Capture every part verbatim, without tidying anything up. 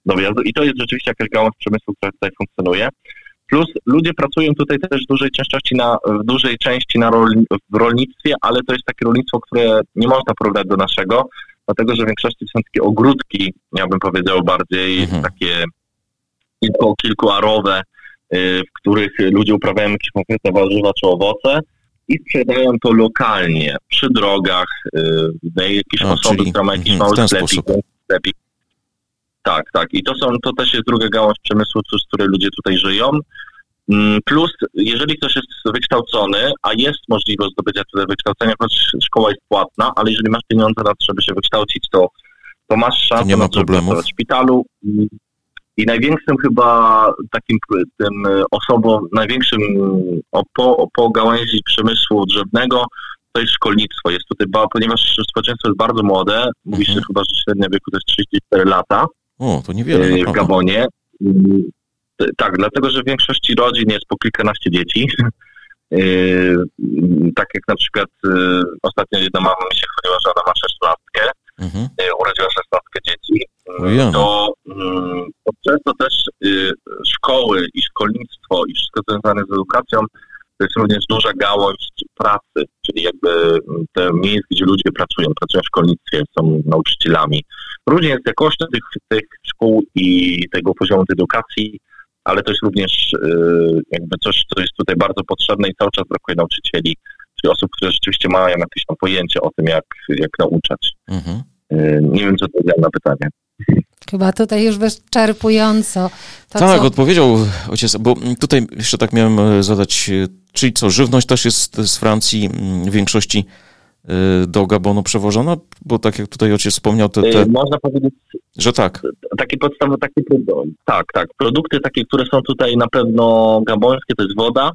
do wyjazdu i to jest rzeczywiście jakaś gałąź przemysłu, która tutaj funkcjonuje. Plus ludzie pracują tutaj też w dużej części na, w dużej części na rol, w rolnictwie, ale to jest takie rolnictwo, które nie można porównać do naszego, dlatego że w większości są takie ogródki, ja bym powiedział bardziej mhm. takie kilku, kilkuarowe, w których ludzie uprawiają jakieś konkretne warzywa czy owoce i sprzedają to lokalnie, przy drogach, jakieś o, osoby, czyli, które mają jakiś mm, mały sklepik, sklepik. Tak, tak. I to są, to też jest druga gałąź przemysłu, z której ludzie tutaj żyją. Plus, jeżeli ktoś jest wykształcony, a jest możliwość zdobycia tutaj wykształcenia, choć szkoła jest płatna, ale jeżeli masz pieniądze na to, żeby się wykształcić, to, to masz szansę nie ma na to, żeby pracować w szpitalu. I największym chyba takim tym osobą, największym po, po gałęzi przemysłu drzewnego to jest szkolnictwo. Jest tutaj, ponieważ społeczeństwo jest bardzo młode, mówi się mhm. chyba, że średnia wieku to jest trzydzieści cztery lata. O, to niewiele. W Gabonie. Tak, dlatego, że w większości rodzin jest po kilkanaście dzieci. Tak jak na przykład ostatnio jedna mama mi się chwaliła, że ona ma szesnastkę. Mhm. Urodziła szesnastkę dzieci. Ojej. To, to przez to też szkoły i szkolnictwo i wszystko związane z edukacją to jest również duża gałąź pracy, czyli jakby te miejsca, gdzie ludzie pracują, pracują w szkolnictwie, są nauczycielami. Różnie jest jakością tych, tych szkół i tego poziomu edukacji, ale to jest również jakby coś, co jest tutaj bardzo potrzebne i cały czas brakuje nauczycieli, czyli osób, które rzeczywiście mają jakieś tam pojęcie o tym, jak, jak nauczać. Mhm. Nie wiem, co to jest na pytanie. Chyba tutaj już wyczerpująco. To tak, co? odpowiedział ojciec, bo tutaj jeszcze tak miałem zadać, czyli co, żywność też jest z Francji w większości do Gabonu przewożona? Bo tak jak tutaj ojciec wspomniał, te... te... Można powiedzieć, że tak. Takie podstawy, takie, tak, tak. Produkty takie, które są tutaj na pewno gabońskie, to jest woda.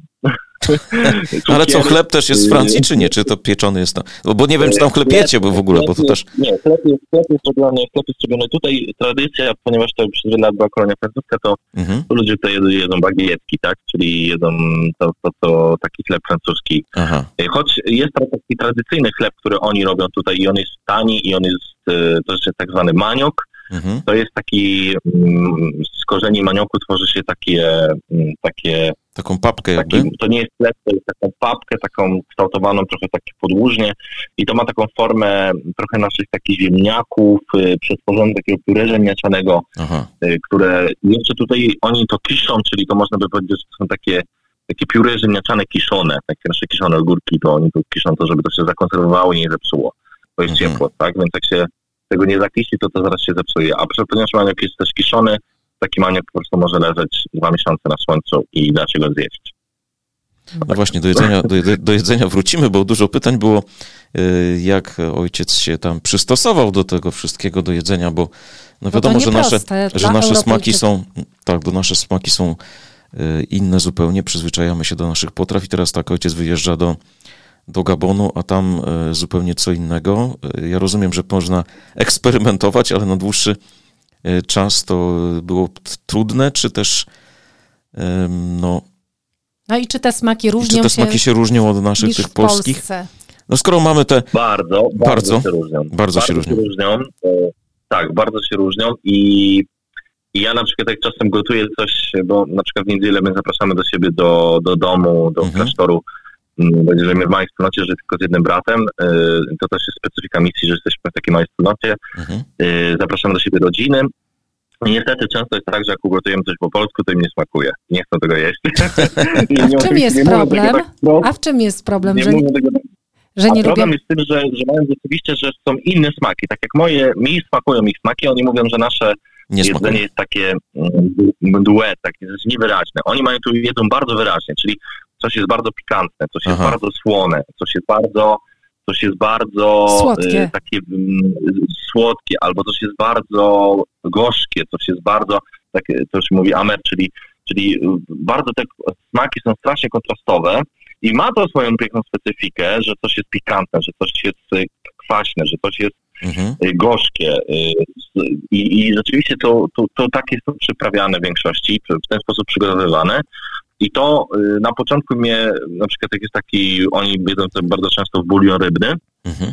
Ale co, chleb też jest z Francji, czy nie? Czy to pieczony jest tam? Bo nie wiem, czy tam chleb jecie, bo w ogóle, bo to też... Nie, chleb jest, chleb jest robiony, chleb jest robiony. Tutaj tradycja, ponieważ to przez wiele lat była kolonia francuska, to mhm. ludzie tutaj jedzą, jedzą bagietki, tak? Czyli jedzą to, to, to taki chleb francuski. Aha. Choć jest taki tradycyjny chleb, który oni robią tutaj i on jest tani i on jest, to jest tak zwany maniok. Mhm. To jest taki, z korzeni manioku tworzy się takie, takie taką papkę jakby? Taki, to nie jest chleb, to jest taką papkę, taką kształtowaną trochę takie podłużnie i to ma taką formę trochę naszych takich ziemniaków, y, przetworzone takiego pióre ziemniaczanego, y, które jeszcze tutaj oni to kiszą, czyli to można by powiedzieć, że to są takie, takie pióre ziemniaczane kiszone, takie nasze kiszone ogórki, to oni to kiszą to, żeby to się zakonserwowało i nie zepsuło. To jest mhm. ciepło, tak? Więc jak się tego nie zakiści, to to zaraz się zepsuje. A ponieważ maniok jest też kiszony, taki maniok po prostu może leżeć dwa miesiące na słońcu i da się go zjeść. No właśnie, do jedzenia, do, do jedzenia wrócimy, bo dużo pytań było, jak ojciec się tam przystosował do tego wszystkiego, do jedzenia, bo no wiadomo, że nasze, że nasze smaki są, tak, do nasze smaki są inne zupełnie, przyzwyczajamy się do naszych potraw i teraz tak, ojciec wyjeżdża do do Gabonu, a tam zupełnie co innego. Ja rozumiem, że można eksperymentować, ale na dłuższy czas to było trudne, czy też no... No i czy te smaki różnią czy te smaki się, się różnią od naszych tych polskich? Polsce? No skoro mamy te... Bardzo, bardzo, bardzo się różnią. Bardzo, bardzo się różnią. różnią. Tak, bardzo się różnią i, i ja na przykład jak czasem gotuję coś, bo na przykład w niedzielę my zapraszamy do siebie do, do domu, do mhm. klasztoru, będzie, że my w małej wspólnocie, że tylko z jednym bratem, to też jest specyfika misji, że jesteśmy w takiej małej wspólnocie, mhm. zapraszamy do siebie rodziny. I niestety często jest tak, że jak ugotujemy coś po polsku, to im nie smakuje. Nie chcą tego jeść. A w czym jest problem? Tak, no, A w czym jest problem, nie że nie, tego, że nie problem lubią? jest w tym, że, że mają rzeczywiście, że są inne smaki. Tak jak moje, mi smakują ich smaki, oni mówią, że nasze nie jedzenie smakuje. Jest takie duet, takie jest niewyraźne. Oni mają tu jedzą bardzo wyraźnie, czyli coś jest bardzo pikantne, coś jest Aha. bardzo słone, coś jest bardzo, coś jest bardzo słodkie. Y, takie y, słodkie, albo coś jest bardzo gorzkie, coś jest bardzo, takie, to się mówi amer, czyli, czyli bardzo te smaki są strasznie kontrastowe i ma to swoją piękną specyfikę, że coś jest pikantne, że coś jest kwaśne, że coś jest mhm. gorzkie i, i rzeczywiście to, to, to tak jest to przyprawiane w większości, w ten sposób przygotowywane. I to y, na początku mnie, na przykład jak jest taki, oni jedzą to bardzo często w bulion rybny, mhm.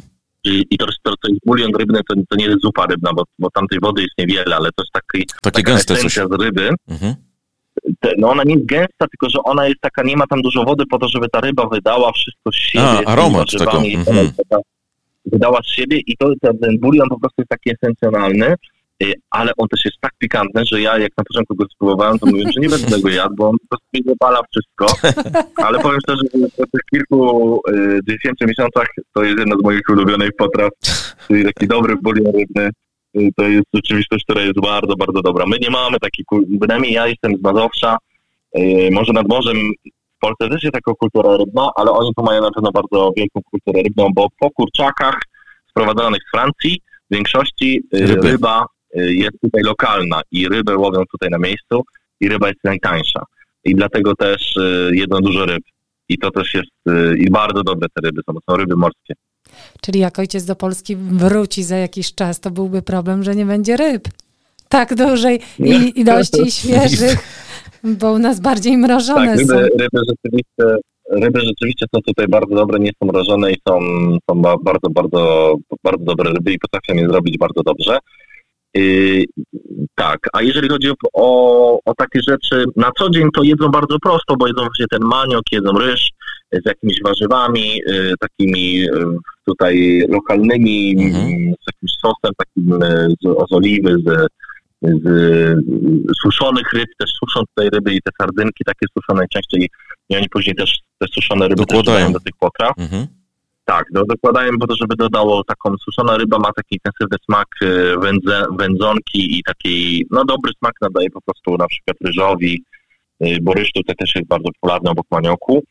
I, i to, to, to jest bulion rybny, to, to nie jest zupa rybna, bo, bo tamtej wody jest niewiele, ale to jest taki, takie taka gęste esencja coś. z ryby. Mhm. Te, no ona nie jest gęsta, tylko że ona jest taka, nie ma tam dużo wody po to, żeby ta ryba wydała wszystko z siebie. A, aromat tego. Mhm. Wydała z siebie i to, ten bulion po prostu jest taki esencjonalny, ale on też jest tak pikantny, że ja jak na początku go spróbowałem, to mówię, że nie będę tego jadł, bo on po prostu mi zapala wszystko. Ale powiem szczerze, że po tych kilku, dziesięciu miesiącach to jest jedna z moich ulubionych potraw, czyli taki dobry bulion rybny. To jest rzeczywistość, która jest bardzo, bardzo dobra. My nie mamy takiej, bynajmniej ja jestem z Mazowsza, może nad morzem w Polsce też jest taka kultura rybna, ale oni tu mają na pewno bardzo wielką kulturę rybną, bo po kurczakach sprowadzonych z Francji w większości Ryby. ryba jest tutaj lokalna i rybę łowią tutaj na miejscu i ryba jest najtańsza. I dlatego też jedzą dużo ryb. I to też jest, i bardzo dobre te ryby są, są ryby morskie. Czyli jak ojciec do Polski wróci za jakiś czas, to byłby problem, że nie będzie ryb tak dużej i ilości świeżych, bo u nas bardziej mrożone tak, ryby, są. Ryby rzeczywiście, ryby rzeczywiście są tutaj bardzo dobre, nie są mrożone i są, są bardzo, bardzo, bardzo dobre ryby i potrafią je zrobić bardzo dobrze. Yy, tak, a jeżeli chodzi o, o, o takie rzeczy, na co dzień to jedzą bardzo prosto, bo jedzą właśnie ten maniok, jedzą ryż z jakimiś warzywami, yy, takimi yy, tutaj lokalnymi, mm-hmm. yy, z jakimś sosem takim yy, z, z oliwy, z, z yy, suszonych ryb, też suszą tutaj ryby i te sardynki takie suszone najczęściej i oni później też te suszone ryby też dodają do tych potraw. Mm-hmm. Tak, do, dokładają po to, żeby dodało taką, suszona ryba ma taki intensywny smak wędze, wędzonki i taki, no dobry smak nadaje po prostu na przykład ryżowi, bo ryż tutaj też jest bardzo popularny obok manioku.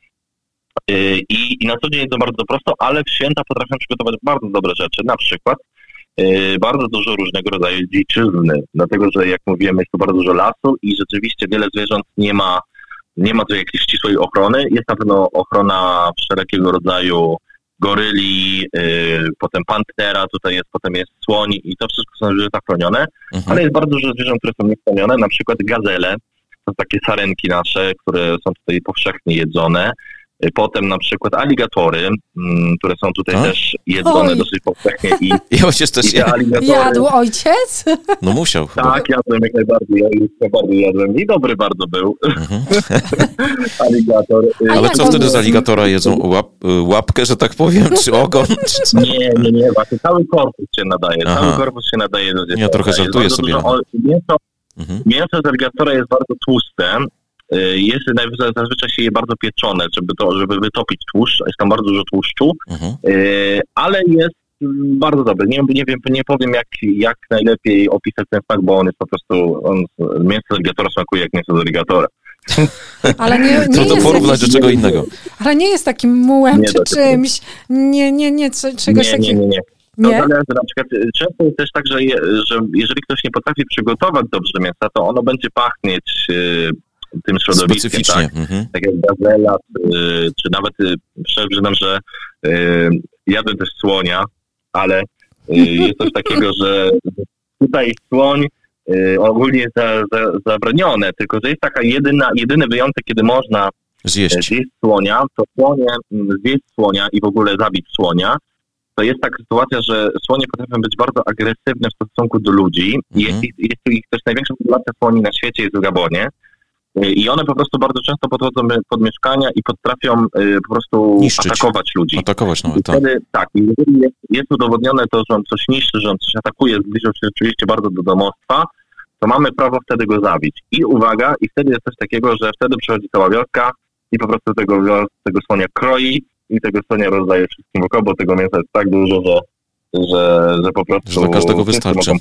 I, i na co dzień jest to bardzo prosto, ale w święta potrafią przygotować bardzo dobre rzeczy, na przykład bardzo dużo różnego rodzaju dziczyzny, dlatego że jak mówiłem jest tu bardzo dużo lasu i rzeczywiście wiele zwierząt nie ma, nie ma tu jakiejś ścisłej ochrony, jest na pewno ochrona wszelkiego rodzaju goryli, yy, potem pantera, tutaj jest, potem jest słoń i to wszystko są zwierzęta chronione, mhm. ale jest bardzo dużo zwierząt, które są niechronione, na przykład gazele, to takie sarenki nasze, które są tutaj powszechnie jedzone, yy, potem na przykład aligatory, yy, które są tutaj A? też jedzone Oj. dosyć powszechnie. I, I ojciec też i aligatory... Jadł ojciec? No musiał chyba. Tak, jadłem jak najbardziej, ja już najbardziej jadłem i dobry bardzo był. Mhm. Aligator. Ale co wtedy z aligatora jedzą? Łap, łapkę, że tak powiem, czy ogon? Czy co? Nie, nie, nie, właśnie cały korpus się nadaje, Aha. cały korpus się nadaje do zjedzenia. Ja trochę żartuję sobie. Dużo, mięso, mhm. mięso z aligatora jest bardzo tłuste, jest zazwyczaj się je bardzo pieczone, żeby to, żeby wytopić tłuszcz, jest tam bardzo dużo tłuszczu, mhm. ale jest bardzo dobry. Nie, nie wiem, nie powiem jak, jak najlepiej opisać ten smak, bo on jest po prostu, on, mięso z aligatora smakuje jak mięso z aligatora. Ale nie, nie Trudno jest porównać jakiś, do czego innego. Ale nie jest takim mułem nie czy czymś. Nie, nie, nie, co, czegoś takiego. Nie, nie, nie. No nie? Zależy, na przykład często jest też tak, że, je, że jeżeli ktoś nie potrafi przygotować dobrze mięsa, to ono będzie pachnieć y, tym środowiskiem. Specyficznie. Tak, mhm. tak jak gazela, y, czy nawet y, przyznam, że y, jadłem też słonia, ale y, jest coś takiego, że tutaj słoń y, ogólnie jest za, za, zabronione, tylko że jest taka jedyna, jedyny wyjątek, kiedy można zjeść, zjeść słonia, to słonie, zjeść słonia i w ogóle zabić słonia, to jest taka sytuacja, że słonie potrafią być bardzo agresywne w stosunku do ludzi. Mhm. Jest, ich, jest ich też największa populacja słoni na świecie jest w Gabonie. I one po prostu bardzo często podchodzą pod mieszkania i potrafią y, po prostu niszczyć. atakować ludzi. Atakować nawet, I wtedy, tak. I jeżeli jest, jest udowodnione to, że on coś niszczy, że on coś atakuje, zbliża się rzeczywiście bardzo do domostwa, to mamy prawo wtedy go zabić. I uwaga, i wtedy jest coś takiego, że wtedy przychodzi cała wioska i po prostu tego, tego słonia kroi i tego słonia rozdaje wszystkim wokoło, bo tego mięsa jest tak dużo, że, że, że po prostu... Że dla każdego wystarczy.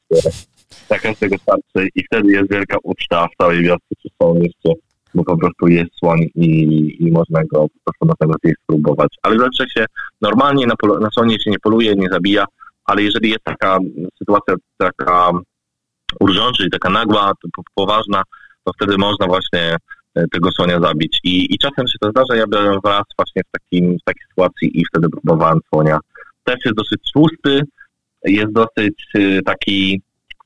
Dla każdego starczy i wtedy jest wielka uczta w całej wiosce czy w całym mieście, bo po prostu jest słoń i, i można go po prostu na tego zjeść spróbować. Ale zawsze się normalnie na, polu- na słonie się nie poluje, nie zabija, ale jeżeli jest taka sytuacja taka urgent, czyli taka nagła, poważna, to wtedy można właśnie tego słonia zabić. I, i czasem się to zdarza, ja byłem raz właśnie w, takim, w takiej sytuacji i wtedy próbowałem słonia. Też jest dosyć tłusty, jest dosyć taki,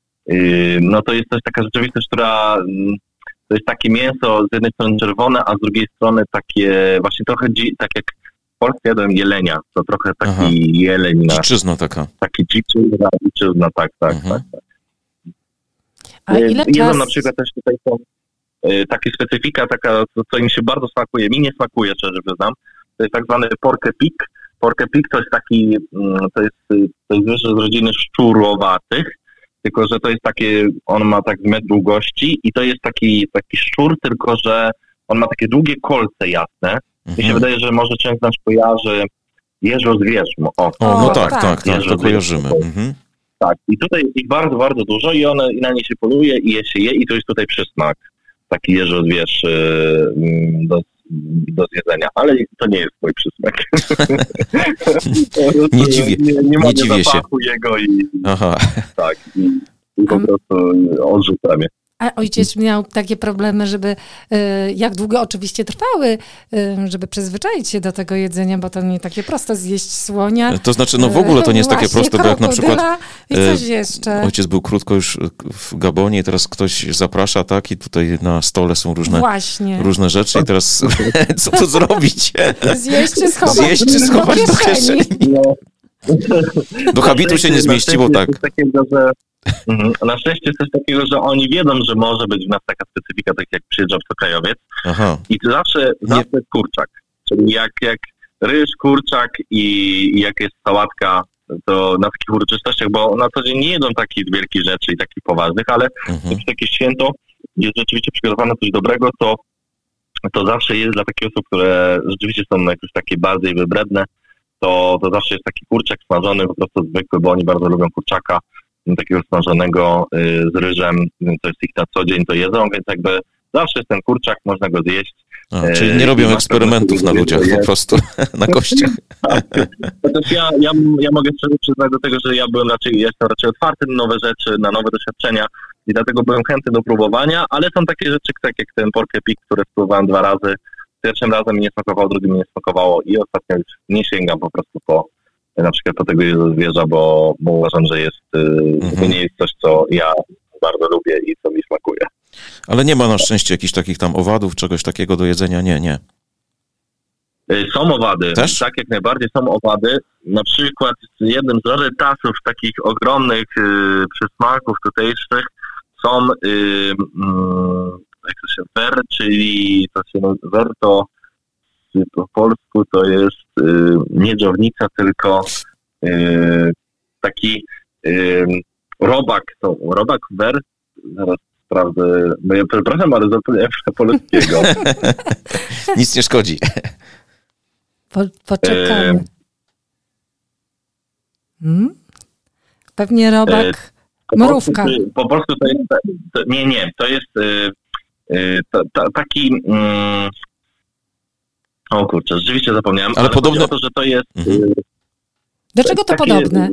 no to jest też taka rzeczywistość, która, to jest takie mięso z jednej strony czerwone, a z drugiej strony takie właśnie trochę dzi- tak jak Polsce jadłem jelenia, to trochę taki Aha. jeleń. Na, dziczyzna taka. Taki dziczyzna, dziczyzna, tak, tak, mhm. tak, tak. A ile Jedzą czas... na przykład też tutaj są y, takie specyfika, taka, co im się bardzo smakuje, mi nie smakuje, szczerze przyznam, to jest tak zwany pork pig. Pork pig to jest taki, to jest, to jest zwierzę z rodziny szczurowatych, tylko że to jest takie, on ma tak metr długości i to jest taki, taki szczur, tylko że on ma takie długie kolce jasne. Mhm. Mi się wydaje, że może często nas kojarzy jeżo z wierzmu. O, o no tak, tak, tak, tak to kojarzymy. Mhm. Tak, i tutaj jest ich bardzo, bardzo dużo i one i na nie się poluje i je się je i to jest tutaj przysmak. Taki jeżo zwierz do, do zjedzenia, ale to nie jest mój przysmak. nie dziwię, nie, nie, nie dziwię się. Jego i, Aha. Tak, i, i po prostu odrzucam je. A ojciec miał takie problemy, żeby, jak długo oczywiście trwały, żeby przyzwyczaić się do tego jedzenia, bo to nie takie proste zjeść słonia. To znaczy, no w ogóle to nie jest takie proste, bo jak na przykład i coś jeszcze. Ojciec był krótko już w Gabonie i teraz ktoś zaprasza, tak, i tutaj na stole są różne, różne rzeczy i teraz co tu zrobić? Zjeść czy schować? Zjeść czy schować do kieszeni? Do habitu się nie zmieści, bo tak. Mhm. Na szczęście jest coś takiego, że oni wiedzą, że może być w nas taka specyfika, tak jak przyjeżdża obcokrajowiec. Aha. I to zawsze, zawsze jest kurczak. Czyli jak, jak ryż, kurczak i, i jak jest sałatka, to na takich uroczystościach, bo na co dzień nie jedzą takich wielkich rzeczy i takich poważnych, ale mhm. jak takie święto jest rzeczywiście przygotowane coś dobrego, to, to zawsze jest dla takich osób, które rzeczywiście są jakoś takie bardziej wybredne, to, to zawsze jest taki kurczak smażony, po prostu zwykły, bo oni bardzo lubią kurczaka. Takiego smażonego y, z ryżem, to jest ich na co dzień, to jedzą, więc jakby zawsze jest ten kurczak, można go zjeść. A, czyli nie robią eksperymentów na ludziach, po prostu na kościach. Chociaż ja, ja, ja mogę szczerze przyznać do tego, że ja byłem raczej, ja jestem raczej otwarty na nowe rzeczy, na nowe doświadczenia i dlatego byłem chętny do próbowania, ale są takie rzeczy, tak jak ten pork pig, które spróbowałem dwa razy. Pierwszym razem mi nie smakowało, drugim mi nie smakowało i ostatnio już nie sięgam po prostu po na przykład po tego zwierza, bo, bo uważam, że jest, mhm. to nie jest coś, co ja bardzo lubię i co mi smakuje. Ale nie ma na szczęście jakichś takich tam owadów, czegoś takiego do jedzenia? Nie, nie. Są owady. Też? Tak, jak najbardziej są owady. Na przykład jednym z rarytasów takich ogromnych y, przysmaków tutejszych są y, y, jak to się wer, czyli to się wer to po polsku to jest y, nie dżownica, tylko y, taki y, robak. To robak, wer, zaraz sprawdzę. No ja przepraszam, ale zapomniałem polskiego. Nic nie szkodzi. Po, poczekamy. Y, hmm? Pewnie robak, y, mrówka. Po prostu, po prostu to jest, to, nie, nie, to jest y, y, to, to, taki... Y, O kurczę, rzeczywiście zapomniałem. Ale, ale podobne... o to, że to jest... Mhm. Do czego to takie, podobne?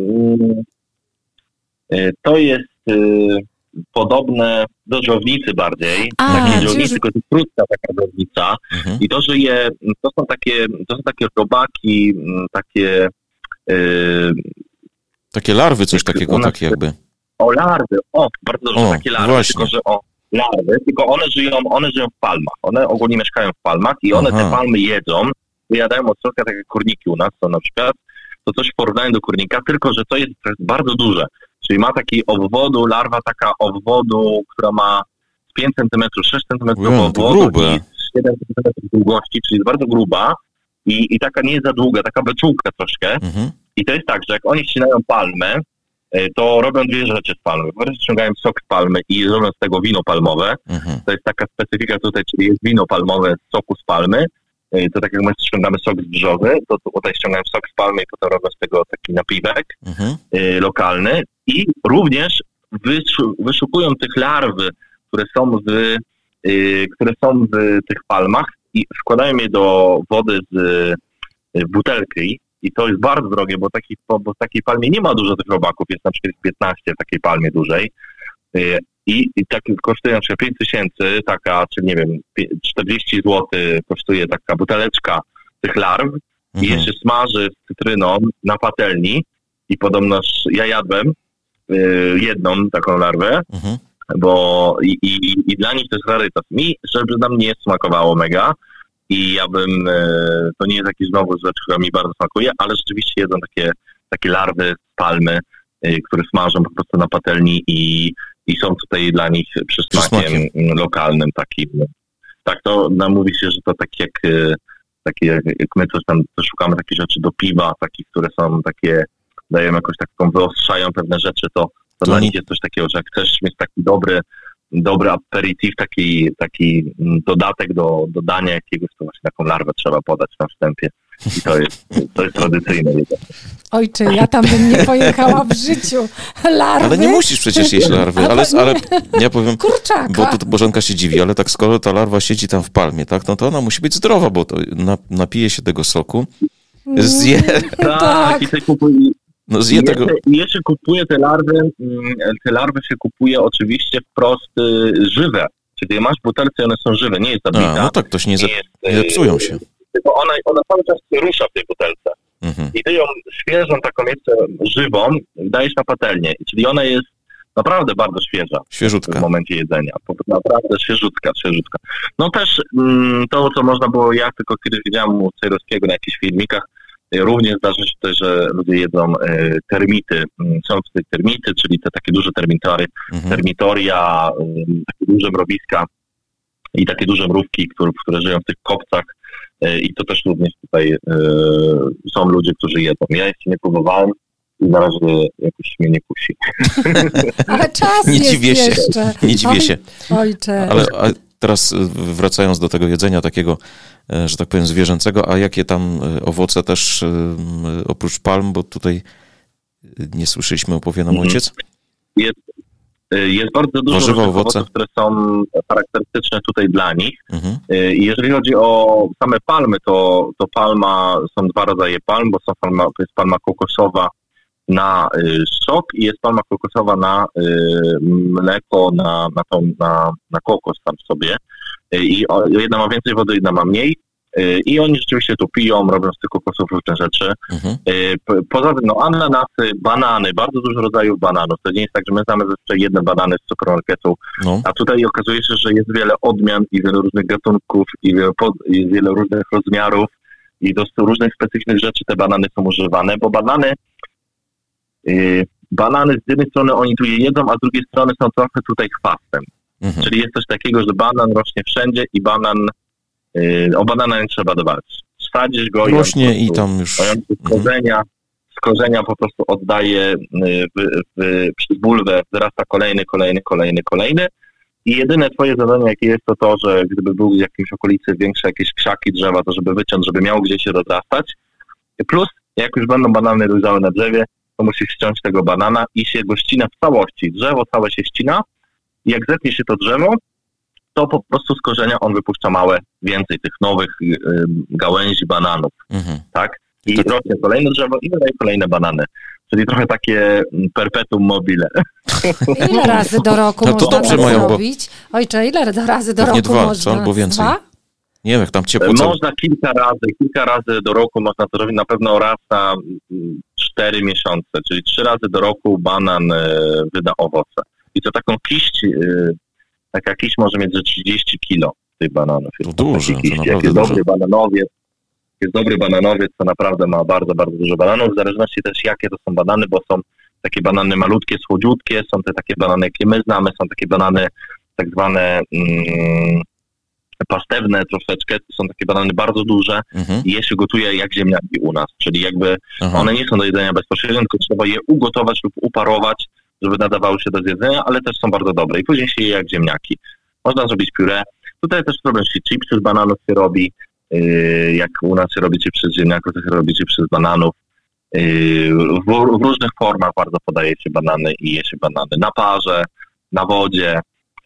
To jest y, podobne do dżownicy bardziej. A, takiej dżownicy, czyli... tylko to jest krótka taka dżownica. Mhm. I to, że je... To są takie, to są takie robaki, takie... Y, takie larwy, coś takiego, nas... takie jakby... O, larwy. O, bardzo dobrze, o, takie larwy. Właśnie. Tylko, że o... larwy, tylko one żyją, one żyją w palmach. One ogólnie mieszkają w palmach i one Aha. te palmy jedzą, wyjadają od środka, tak jak kurniki u nas są na przykład, to coś w porównaniu do kurnika, tylko że to jest, to jest bardzo duże. Czyli ma taki obwodu, larwa taka obwodu, która ma pięć centymetrów, sześć centymetrów Ują, obwodu i siedem centymetrów długości, czyli jest bardzo gruba i, i taka nie jest za długa, taka beczułka troszkę. Mhm. I to jest tak, że jak oni ścinają palmę, to robią dwie rzeczy z palmy. Po pierwsze ściągają sok z palmy i robią z tego wino palmowe. Mhm. To jest taka specyfika tutaj, czyli jest wino palmowe z soku z palmy. To tak jak my ściągamy sok z brzozy, to tutaj ściągają sok z palmy i potem robią z tego taki napiwek mhm. y, lokalny. I również wyszu, wyszukują tych larw, które są w, y, które są w tych palmach i wkładają je do wody z y, butelki. I to jest bardzo drogie, bo, taki, bo w takiej palmie nie ma dużo tych robaków, jest na przykład piętnaście w takiej palmie dużej. I, i tak kosztuje na przykład pięć tysięcy, taka, czy nie wiem, czterdzieści złotych kosztuje taka buteleczka tych larw mhm. i jeszcze smaży z cytryną na patelni i podobno ja jadłem y, jedną taką larwę, mhm. bo i, i, i dla nich to jest rarytas. Mi, żeby nam nie smakowało mega i ja bym, to nie jest jakiś znowu rzecz, która mi bardzo smakuje, ale rzeczywiście jedzą takie, takie larwy z palmy, które smażą po prostu na patelni i, i są tutaj dla nich przysmakiem lokalnym takim. Tak, to no, mówi się, że to tak jak, takie jak, jak my coś tam to szukamy takich rzeczy do piwa, takich, które są takie, dają jakąś taką, wyostrzają pewne rzeczy, to, to, to dla nich jest coś takiego, że jak chcesz mieć taki dobry dobry aperitif, taki, taki dodatek do, do dania jakiegoś, to właśnie taką larwę trzeba podać na wstępie. I to jest, to jest tradycyjne jedzenie. Ojcze, ja tam bym nie pojechała w życiu. Larwy? Ale nie musisz przecież jeść larwy, ale, ale ja powiem, kurczaka. Bo tu Bożenka się dziwi, ale tak skoro ta larwa siedzi tam w palmie, tak, no to ona musi być zdrowa, bo to na, napije się tego soku, zje... Tak, tak. I tej kupuje... No zje jeszcze, tego... jeszcze kupuje te larwy, te larwy się kupuje oczywiście wprost y, żywe. Czyli masz w butelce, one są żywe, nie jest zabita. A, no tak, to się nie, ze, jest, nie zepsują się. Tylko ona, ona cały czas rusza w tej butelce. Mhm. I ty ją świeżą, taką jeszcze żywą, dajesz na patelnię. Czyli ona jest naprawdę bardzo świeża. Świeżutka. W momencie jedzenia. Naprawdę świeżutka, świeżutka. No też mm, to, co można było, ja tylko kiedyś widziałem u Cejrowskiego na jakichś filmikach, również zdarza się też, że ludzie jedzą e, termity. Są tutaj termity, czyli te takie duże termitory, mhm. termitoria, e, takie duże mrowiska i takie duże mrówki, które, które żyją w tych kopcach. E, I to też również tutaj e, są ludzie, którzy jedzą. Ja jeszcze nie próbowałem i na razie jakoś mnie nie kusi. Ale czas nie jest dziwię się. jeszcze. Nie dziwię się. Ojcze. Ale a teraz wracając do tego jedzenia takiego, że tak powiem, zwierzęcego, a jakie tam owoce też oprócz palm, bo tutaj nie słyszeliśmy, opowie nam ojciec? Jest, jest bardzo dużo Warzywa, owoce. owoców, które są charakterystyczne tutaj dla nich. Mhm. I jeżeli chodzi o same palmy, to, to palma, są dwa rodzaje palm, bo są palma, to jest palma kokosowa na y, sok i jest palma kokosowa na y, mleko, na, na, tą, na, na kokos tam sobie. Y, I o, jedna ma więcej wody, jedna ma mniej. Y, I oni rzeczywiście tu piją, robią z tych kokosów różne rzeczy. Mhm. Y, po, poza tym, no ananasy, banany, bardzo dużo rodzajów bananów. To nie jest tak, że my znamy zazwyczaj jedne banany z supermarketu, no. A tutaj okazuje się, że jest wiele odmian i wiele różnych gatunków i wiele, pod, i wiele różnych rozmiarów i do różnych specyficznych rzeczy te banany są używane, bo banany Yy, banany z jednej strony oni tu je jedzą, a z drugiej strony są trochę tutaj chwastem. Mhm. Czyli jest coś takiego, że banan rośnie wszędzie i banan, yy, o banana nie trzeba dbać. Sadzisz go rośnie i, i tam już... z korzenia, z korzenia po prostu oddaje yy, w, w, przez bulwę, wyrasta kolejny, kolejny, kolejny, kolejny i jedyne twoje zadanie jakie jest to to, że gdyby był w jakiejś okolicy większe jakieś krzaki, drzewa, to żeby wyciąć, żeby miał gdzie się rozrastać. Plus jak już będą banany dojrzałe na drzewie, to musisz ściąć tego banana i się go ścina w całości. Drzewo całe się ścina i jak zetnie się to drzewo, to po prostu z korzenia on wypuszcza małe, więcej tych nowych y, gałęzi bananów, mhm. tak? I tak. Rośnie kolejne drzewo i wydaje kolejne banany. Czyli trochę takie perpetuum mobile. Ile razy do roku no to można dobrze tak mają, zrobić? Bo... Ojcze, ile razy do Pewnie roku dwa, można? Co? Albo więcej. Dwa? Nie wiem, jak tam ciepło... Można kilka razy, kilka razy do roku można to robić, na pewno raz na cztery miesiące, czyli trzy razy do roku banan y, wyda owoce. I to taką kiść, y, taka kiść może mieć ze trzydzieści kilo tych bananów. To dużo, to naprawdę Jak jest dużo. dobry bananowiec, jest dobry bananowiec, to naprawdę ma bardzo, bardzo dużo bananów, w zależności też jakie to są banany, bo są takie banany malutkie, słodziutkie, są te takie banany, jakie my znamy, są takie banany tak zwane... Mm, pastewne troszeczkę, to są takie banany bardzo duże mhm. i je się gotuje jak ziemniaki u nas, czyli jakby Aha. one nie są do jedzenia bezpośrednio, tylko trzeba je ugotować lub uparować, żeby nadawały się do zjedzenia, ale też są bardzo dobre i później się je jak ziemniaki. Można zrobić pióre. Tutaj też robią się chipsy z bananów się robi, yy, jak u nas się robi chipsy z ziemniaków, to się robi chipsy z bananów. Yy, w, w różnych formach bardzo podaje się banany i je się banany na parze, na wodzie,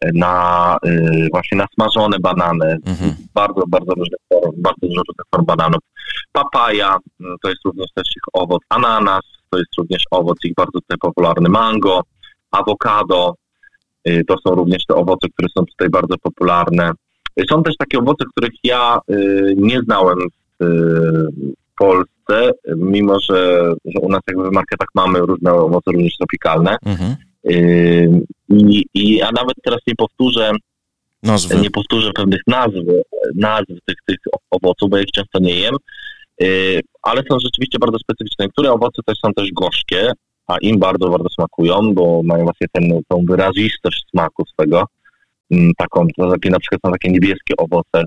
na y, właśnie na smażone banany, mhm. bardzo, bardzo różnych form, bardzo dużo różnych form bananów. Papaja, to jest również też ich owoc, ananas, to jest również owoc ich bardzo tutaj popularny, mango, awokado, y, to są również te owoce, które są tutaj bardzo popularne. Y, są też takie owoce, których ja y, nie znałem w, y, w Polsce, mimo że, że u nas jakby w marketach mamy różne owoce, również tropikalne. Mhm. I, I ja nawet teraz nie powtórzę nazwy. nie powtórzę pewnych nazw, nazw tych, tych owoców, bo ja ich często nie jem, ale są rzeczywiście bardzo specyficzne. Niektóre owoce też są też gorzkie, a im bardzo, bardzo smakują, bo mają właśnie ten, tą wyrazistość smaku swego. Taką, to takie, na przykład są takie niebieskie owoce,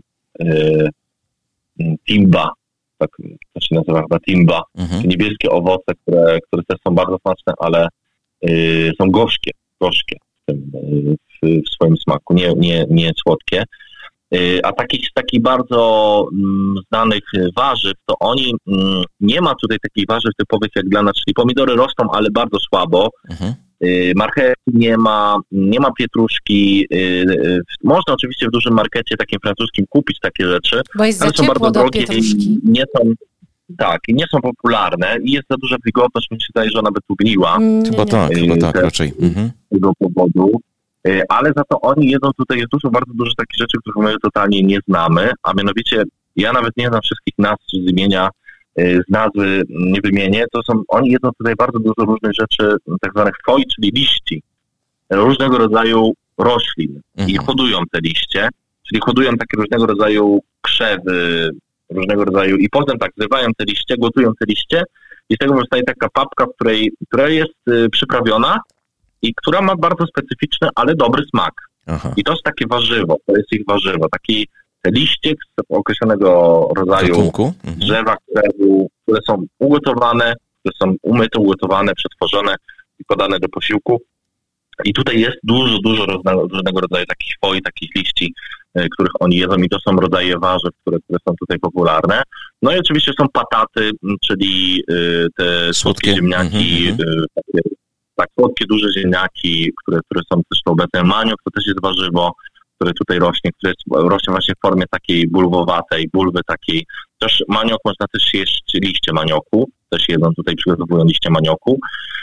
timba, tak to się nazywa chyba timba. Mhm. Niebieskie owoce, które, które też są bardzo smaczne, ale y, są gorzkie, gorzkie w, tym, w, w swoim smaku, nie, nie, nie słodkie. Y, a takich, takich bardzo mm, znanych warzyw, to oni, mm, nie ma tutaj takich warzyw typowych jak dla nas, czyli pomidory rosną, ale bardzo słabo. Mhm. Y, marchewki nie ma, nie ma pietruszki. Y, y, można oczywiście w dużym markecie takim francuskim kupić takie rzeczy, bo jest ale za są bardzo do drogie pietruszki. i nie są, tak, i nie są popularne i jest za duża wilgotność, mi się wydaje, że ona by tu gniła. Mm, chyba nie, tak, nie. chyba tak Te, raczej. Mhm. Z tego powodu. Y, ale za to oni jedzą tutaj, jest dużo, bardzo dużo takich rzeczy, których my totalnie nie znamy, a mianowicie ja nawet nie znam wszystkich nazw z imienia, z nazwy nie wymienię, to są, oni jedzą tutaj bardzo dużo różnych rzeczy, tak zwanych foi, czyli liści, różnego rodzaju roślin mhm. i hodują te liście, czyli hodują takie różnego rodzaju krzewy, różnego rodzaju i potem tak zrywają te liście, gotują te liście i z tego powstaje taka papka, w której, która jest y, przyprawiona i która ma bardzo specyficzny, ale dobry smak. Aha. I to jest takie warzywo, to jest ich warzywo, taki liście z określonego rodzaju mhm. drzewa, krzewu, które są ugotowane, które są umyte, ugotowane, przetworzone i podane do posiłku. I tutaj jest dużo, dużo różnego, różnego rodzaju takich foi, takich liści, y, których oni jedzą i to są rodzaje warzyw, które, które są tutaj popularne. No i oczywiście są pataty, czyli y, te słodkie ziemniaki, mm-hmm. y, takie, tak, słodkie, duże ziemniaki, które, które są też obecne. Maniok to też jest warzywo, które tutaj rośnie, które jest, rośnie właśnie w formie takiej bulwowatej, bulwy takiej. Też maniok, można też jeść liście manioku, też jedzą tutaj, przygotowują liście manioku.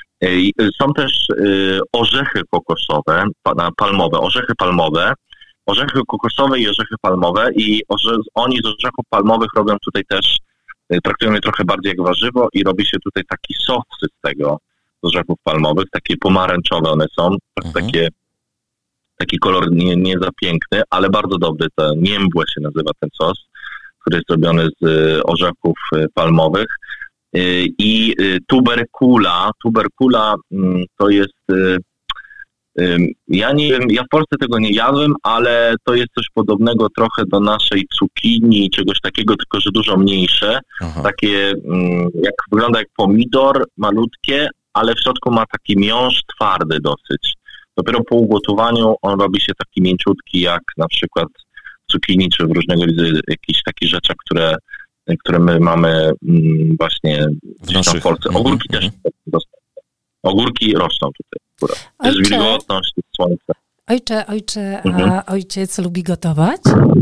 Są też orzechy kokosowe, palmowe, orzechy palmowe, orzechy kokosowe i orzechy palmowe i orze, oni z orzechów palmowych robią tutaj też, traktują je trochę bardziej jak warzywo i robi się tutaj taki sosy z tego, z orzechów palmowych, takie pomarańczowe one są, mhm. takie, taki kolor nie, nie za piękny, ale bardzo dobry, to niembłe się nazywa ten sos, który jest robiony z orzechów palmowych. I tuberkula, tuberkula to jest, ja nie wiem, ja w Polsce tego nie jadłem, ale to jest coś podobnego trochę do naszej cukinii, czegoś takiego, tylko że dużo mniejsze, Aha. takie jak wygląda jak pomidor, malutkie, ale w środku ma taki miąższ twardy dosyć. Dopiero po ugotowaniu on robi się taki mięciutki jak na przykład cukinii, czy w różnego rodzaju jakichś takich rzeczach, które które my mamy mm, właśnie w, naszych... w Polsce. Ogórki mm-hmm. też dostępne. Ogórki rosną tutaj. Jest wilgotność, jest słońce. Ojcze, ojcze, mm-hmm. a ojciec lubi gotować?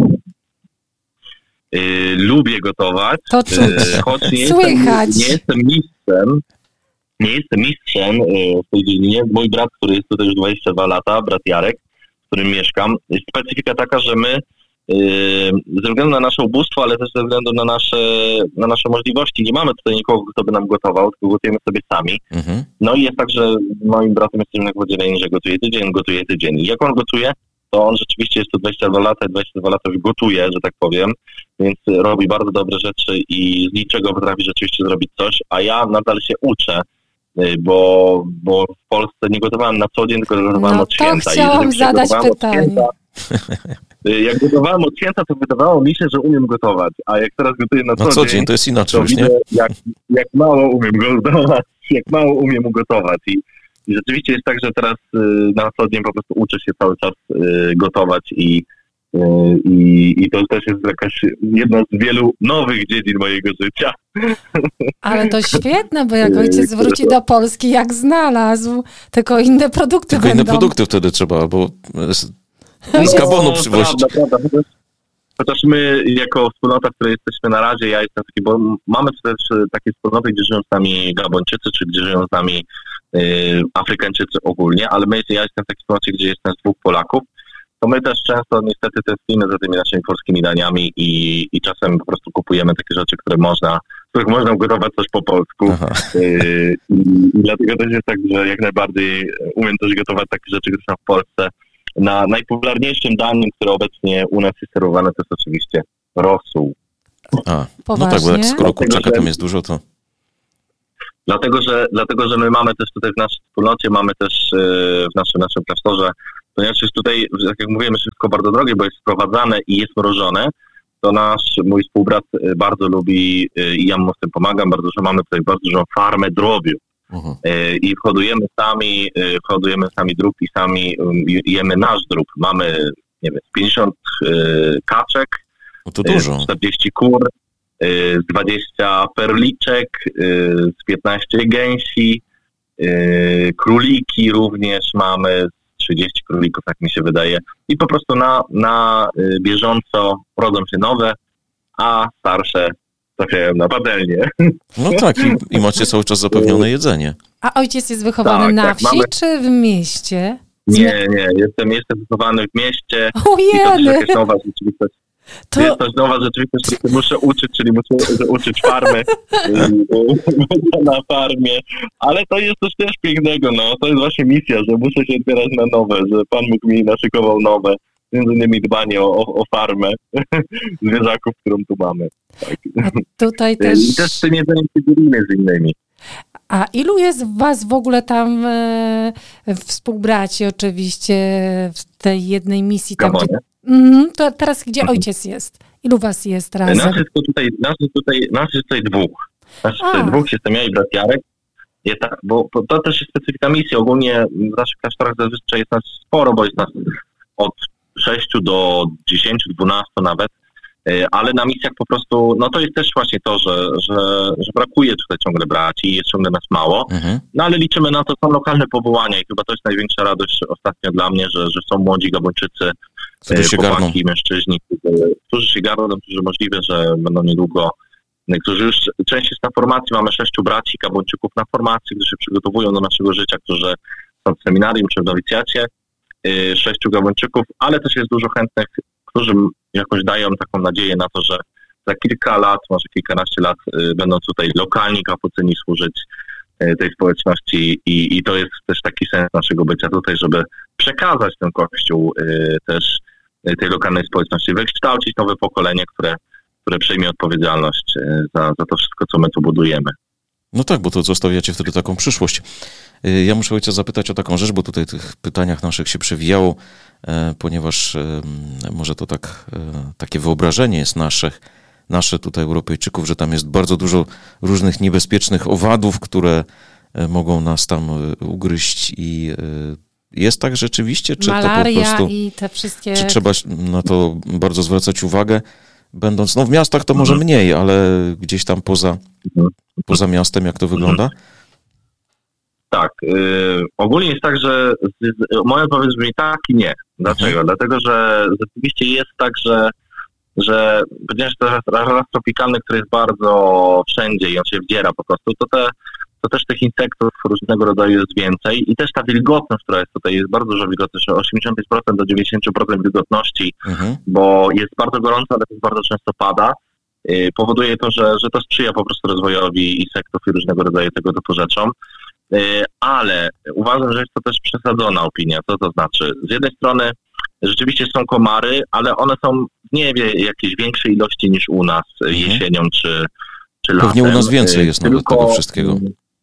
Y, lubię gotować. To czuć. Y, choć nie Słychać. Jestem, nie jestem mistrzem. Nie jestem mistrzem y, w tej dziedzinie. Mój brat, który jest tutaj już dwadzieścia dwa lata, brat Jarek, w którym mieszkam, jest specyfika taka, że my ze względu na nasze ubóstwo, ale też ze względu na nasze, na nasze możliwości. Nie mamy tutaj nikogo, kto by nam gotował, tylko gotujemy sobie sami. Mhm. No i jest tak, że moim bratem jesteśmy tak podzieleni, że gotuje tydzień, on gotuje tydzień. I jak on gotuje, to on rzeczywiście jest tu dwadzieścia dwa lata i dwadzieścia dwa lata już gotuje, że tak powiem, więc robi bardzo dobre rzeczy i z niczego potrafi rzeczywiście zrobić coś, a ja nadal się uczę, bo, bo w Polsce nie gotowałem na co dzień, tylko gotowałem no od święta. To chciałam zadać pytanie. Jak gotowałem od święta, to wydawało mi się, że umiem gotować, a jak teraz gotuję na co, na co dzień, dzień, to jest inaczej, to już, widzę, nie? Jak, jak mało umiem gotować, jak mało umiem ugotować. I, I rzeczywiście jest tak, że teraz y, na co dzień po prostu uczę się cały czas y, gotować i, y, i, i to też jest jakaś jedna z wielu nowych dziedzin mojego życia. Ale to świetne, bo jak ojciec wróci do Polski, jak znalazł, tylko inne produkty Tylko będą. inne produkty wtedy trzeba, bo... Z Gabonu no, przywozić. Prawda, prawda. Chociaż my jako wspólnota, w której jesteśmy na razie, ja jestem taki, bo mamy też takie wspólnoty, gdzie żyją z nami Gabończycy, czy gdzie żyją z nami y, Afrykańczycy ogólnie, ale my, ja jestem w takiej wspólnocie, gdzie jestem z dwóch Polaków, to my też często niestety tęsknimy za tymi naszymi polskimi daniami i, i czasem po prostu kupujemy takie rzeczy, które można, z których można ugotować coś po polsku. Y, i, I dlatego też jest tak, że jak najbardziej umiem też gotować takie rzeczy, które są w Polsce. na najpopularniejszym daniem, które obecnie u nas jest serwowane, to jest oczywiście rosół. A, no tak, bo jak skoro kurczaka tam jest dużo, to... Dlatego że, dlatego, że my mamy też tutaj w naszej wspólnocie, mamy też w naszym, naszym klasztorze, ponieważ jest tutaj, jak mówimy, wszystko bardzo drogie, bo jest sprowadzane i jest mrożone, to nasz, mój współbrat bardzo lubi i ja mu z tym pomagam, bardzo dużo mamy tutaj bardzo dużą farmę drobiu. Uh-huh. I hodujemy sami, hodujemy sami drób i sami jemy nasz drób. Mamy, nie wiem, pięćdziesiąt kaczek, no to dużo. czterdzieści kur, z dwadzieścia perliczek, z piętnaście gęsi, króliki również mamy, trzydzieści królików, tak mi się wydaje. I po prostu na, na bieżąco rodzą się nowe, a starsze trafiają na patelnię. No tak, i, i macie cały czas zapewnione jedzenie. A ojciec jest wychowany tak, na tak, wsi mamy... czy w mieście? Nie, nie, jestem, jestem wychowany w mieście. Ojej! I to też jakaś nowa rzeczywistość. To jest też nowa rzeczywistość, której muszę uczyć, czyli muszę uczyć farmy na farmie, ale to jest coś też pięknego, no, to jest właśnie misja, że muszę się otwierać na nowe, że Pan Bóg mi naszykował nowe, między innymi dbanie o, o, o farmę zwierzaków, którą tu mamy. Tak. A tutaj też... I też z tym jedzeniem się dzielimy z innymi. A ilu jest was w ogóle tam e, współbraci oczywiście w tej jednej misji? Tam, gdzie... mm, to teraz gdzie mhm. ojciec jest? Ilu was jest razem? Nas jest tutaj, nas jest tutaj, nas jest tutaj dwóch. Nas jest tutaj dwóch, jestem ja i brat Jarek. Ja tak, bo to też jest specyfika misji. Ogólnie w naszych klasztorach zazwyczaj jest nas sporo, bo jest nas od sześciu do dziesięciu, dwunastu nawet. Ale na misjach po prostu, no to jest też właśnie to, że, że, że brakuje tutaj ciągle braci, jest ciągle nas mało, mhm. no ale liczymy na to, są lokalne powołania i chyba to jest największa radość ostatnio dla mnie, że, że są młodzi Gabończycy, chłopaki, mężczyźni, którzy się garną, którzy możliwe, że będą niedługo, którzy już częściej jest na formacji, mamy sześciu braci Gabończyków na formacji, którzy się przygotowują do naszego życia, którzy są w seminarium czy w nowicjacie, sześciu Gabończyków, ale też jest dużo chętnych, którzy jakoś dają taką nadzieję na to, że za kilka lat, może kilkanaście lat y, będą tutaj lokalni kapucyni służyć y, tej społeczności i, i to jest też taki sens naszego bycia tutaj, żeby przekazać ten Kościół y, też y, tej lokalnej społeczności, wykształcić nowe pokolenie, które, które przejmie odpowiedzialność y, za, za to wszystko, co my tu budujemy. No tak, bo to zostawiacie wtedy taką przyszłość. Ja muszę ojca zapytać o taką rzecz, bo tutaj w tych pytaniach naszych się przewijało, ponieważ może to tak, takie wyobrażenie jest naszych, nasze tutaj Europejczyków, że tam jest bardzo dużo różnych niebezpiecznych owadów, które mogą nas tam ugryźć i jest tak rzeczywiście? Czy malaria to po prostu, i te wszystkie... Czy trzeba na to bardzo zwracać uwagę? Będąc, no w miastach to może mniej, ale gdzieś tam poza, poza miastem, jak to wygląda? Tak. Yy, ogólnie jest tak, że z, z, moja odpowiedź brzmi tak i nie. Dlaczego? Mhm. Dlatego, że rzeczywiście jest tak, że, że ponieważ to jest raz tropikalny, który jest bardzo wszędzie i on się wdziera po prostu, to, te, to też tych insektów różnego rodzaju jest więcej i też ta wilgotność, która jest tutaj, jest bardzo dużo wilgotności, osiemdziesiąt pięć procent do dziewięćdziesiąt procent wilgotności, mhm. bo jest bardzo gorąco, ale też bardzo często pada. Yy, powoduje to, że, że to sprzyja po prostu rozwojowi insektów i różnego rodzaju tego typu rzeczom. Ale uważam, że jest to też przesadzona opinia. Co to znaczy? Z jednej strony rzeczywiście są komary, ale one są w nie wie jakiejś większej ilości niż u nas mhm. jesienią czy, czy latem. Pewnie u nas więcej jest Tylko nawet tego wszystkiego.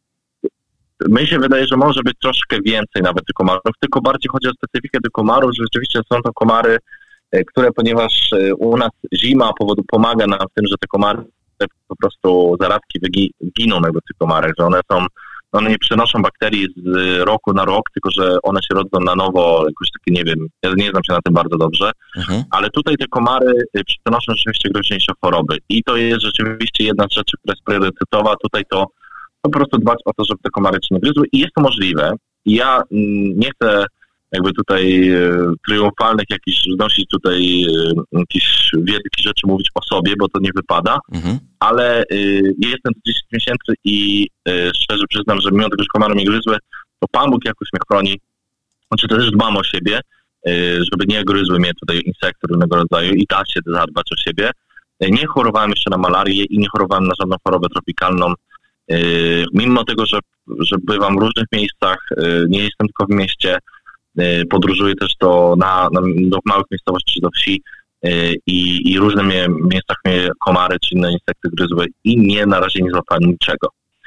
My się wydaje, że może być troszkę więcej nawet tych komarów, tylko bardziej chodzi o specyfikę tych komarów, że rzeczywiście są to komary, które ponieważ u nas zima powodu pomaga nam w tym, że te komary po prostu zaradki giną jakby w tych komarach, że one są One nie przenoszą bakterii z roku na rok, tylko że one się rodzą na nowo, jakoś takie, nie wiem, ja nie znam się na tym bardzo dobrze, mhm. ale tutaj te komary przenoszą rzeczywiście groźniejsze choroby i to jest rzeczywiście jedna z rzeczy, która jest priorytetowa. Tutaj to po prostu dbać o to, żeby te komary cię nie gryzły i jest to możliwe. Ja nie chcę jakby tutaj triumfalnych jakichś znosić tutaj jakieś wielkie rzeczy mówić o sobie, bo to nie wypada, mhm. ale y, ja jestem dziesięć miesięcy i y, szczerze przyznam, że mimo tego, że komary mnie gryzły, to Pan Bóg jakoś mnie chroni. Znaczy też dbam o siebie, y, żeby nie gryzły mnie tutaj insekty różnego rodzaju i da się zadbać o siebie. Y, nie chorowałem jeszcze na malarię i nie chorowałem na żadną chorobę tropikalną. Y, mimo tego, że, że bywam w różnych miejscach, y, nie jestem tylko w mieście, podróżuję też do, na, na, do małych miejscowości, do wsi i, i różne mnie, miejscach mnie komary czy inne insekty gryzły i nie, na razie nie złapałem niczego.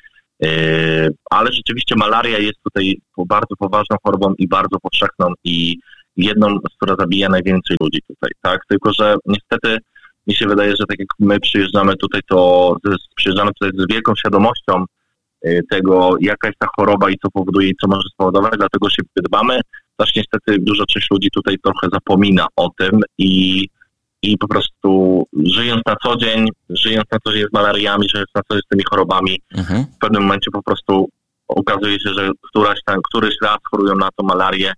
Ale rzeczywiście malaria jest tutaj bardzo poważną chorobą i bardzo powszechną i jedną, która zabija najwięcej ludzi tutaj, tak? Tylko że niestety mi się wydaje, że tak jak my przyjeżdżamy tutaj, to przyjeżdżamy tutaj z wielką świadomością tego, jaka jest ta choroba i co powoduje i co może spowodować, dlatego się dbamy. Też niestety duża część ludzi tutaj trochę zapomina o tym i, i po prostu żyjąc na co dzień, żyjąc na co dzień z malariami, żyjąc na co dzień z tymi chorobami, mhm. w pewnym momencie po prostu okazuje się, że któraś tam, któryś raz chorują na tą malarię,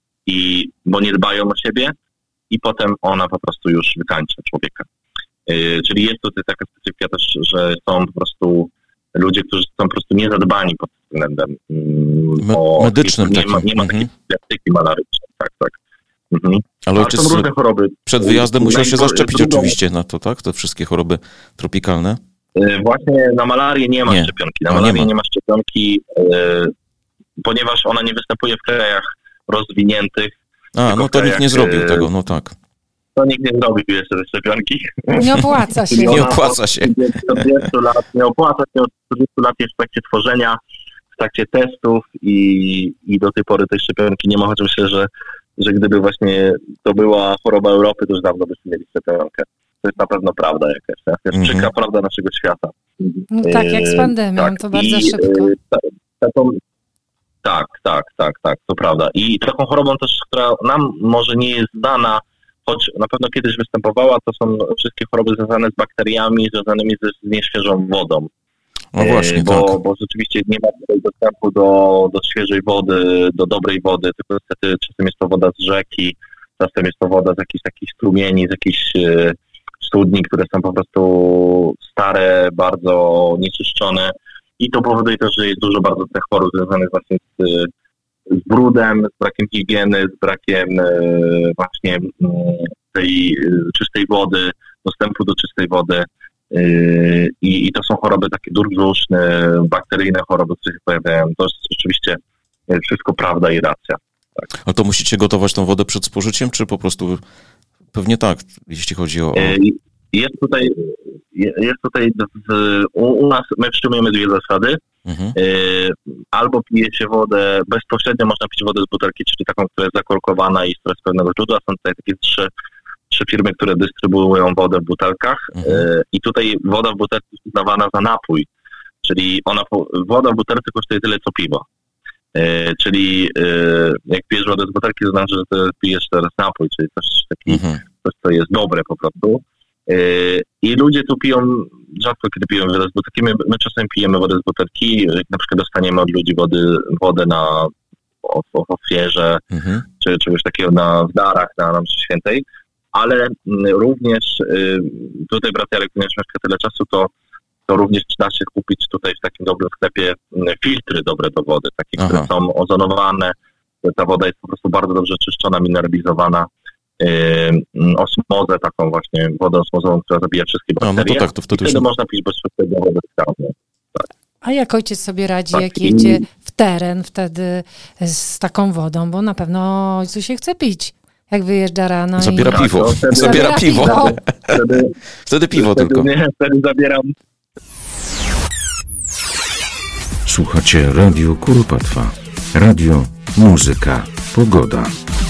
i, bo nie dbają o siebie i potem ona po prostu już wykańcza człowieka. Yy, czyli jest tutaj taka specyfika też, że są po prostu ludzie, którzy są po prostu niezadbani pod względem Me- o, medycznym. Nie ma, nie ma takiej diagnostyki malarycznej. Tak, tak. Mhm. Ale ojciec są różne choroby. Przed wyjazdem musiał się zaszczepić drugą... oczywiście na to, tak? Te wszystkie choroby tropikalne. Yy, właśnie na malarię nie ma nie. szczepionki. Na malarię nie ma, nie ma szczepionki, yy, ponieważ ona nie występuje w krajach rozwiniętych. A, no to krajach, nikt nie zrobił tego, no tak. To nikt nie zrobił jeszcze tej szczepionki. Nie opłaca się. Nie opłaca się. Od dwudziestu lat, nie opłaca się, od dwudziestu lat jest w trakcie tworzenia, w trakcie testów i, i do tej pory tej szczepionki nie ma, choć myślę, że, że gdyby właśnie to była choroba Europy, to już dawno byśmy mieli szczepionkę. To jest na pewno prawda jakaś. To jest mm-hmm. przykra prawda naszego świata. No tak, jak z pandemią, tak. to bardzo I, szybko. Taką, tak, tak, tak, tak, to prawda. I taką chorobą też, która nam może nie jest znana, choć na pewno kiedyś występowała, to są wszystkie choroby związane z bakteriami, związanymi z, z nieświeżą wodą. No właśnie, bo, tak. bo rzeczywiście nie ma tutaj dostępu do, do świeżej wody, do dobrej wody, tylko niestety czasem jest to woda z rzeki, czasem jest to woda z jakichś takich strumieni, z jakichś e, studni, które są po prostu stare, bardzo nieczyszczone i to powoduje też, że jest dużo bardzo tych chorób związanych właśnie z, z brudem, z brakiem higieny, z brakiem e, właśnie tej e, czystej wody, dostępu do czystej wody. I, I to są choroby takie durbrzuszne, bakteryjne choroby, które się pojawiają. To jest rzeczywiście wszystko prawda i racja. Tak. A to musicie gotować tą wodę przed spożyciem, czy po prostu pewnie tak, jeśli chodzi o... Jest tutaj, jest tutaj w, u, u nas, my przyjmujemy dwie zasady. Mhm. Albo pije się wodę, bezpośrednio można pić wodę z butelki, czyli taką, która jest zakorkowana i która jest z pewnego źródła. Są tutaj takie trzy trzy firmy, które dystrybuują wodę w butelkach mhm. i tutaj woda w butelce jest uznawana za napój, czyli ona, woda w butelce kosztuje tyle, co piwo. Czyli jak pijesz wodę z butelki, to znaczy, że ty pijesz teraz napój, czyli coś, taki, mhm. coś co jest dobre po prostu. I ludzie tu piją, rzadko kiedy piją wodę z butelki, my, my czasem pijemy wodę z butelki, na przykład dostaniemy od ludzi wody, wodę na w ofierze, mhm. czy czegoś takiego na, w darach na, na mszy świętej. Ale również tutaj brat Jarek, ponieważ mieszka tyle czasu, to, to również da się kupić tutaj w takim dobrym sklepie filtry dobre do wody, takie, Aha. które są ozonowane. Ta woda jest po prostu bardzo dobrze czyszczona, mineralizowana. Osmozę, taką właśnie wodę osmozową, która zabija wszystkie bakterie. No, no to tak, to wtedy, I wtedy już... można pić bezpośrednio wodę z kranu. Tak. A jak ojciec sobie radzi, tak, jak jedzie i... w teren wtedy z taką wodą, bo na pewno ojcu się chce pić. Jak wyjeżdża rano Zabiera i... piwo. Wtedy... Zabiera piwo. piwo. Wtedy, wtedy piwo wtedy tylko. Nie, wtedy zabieram. Słuchacie Radio Kuropatwa. Radio, muzyka, pogoda.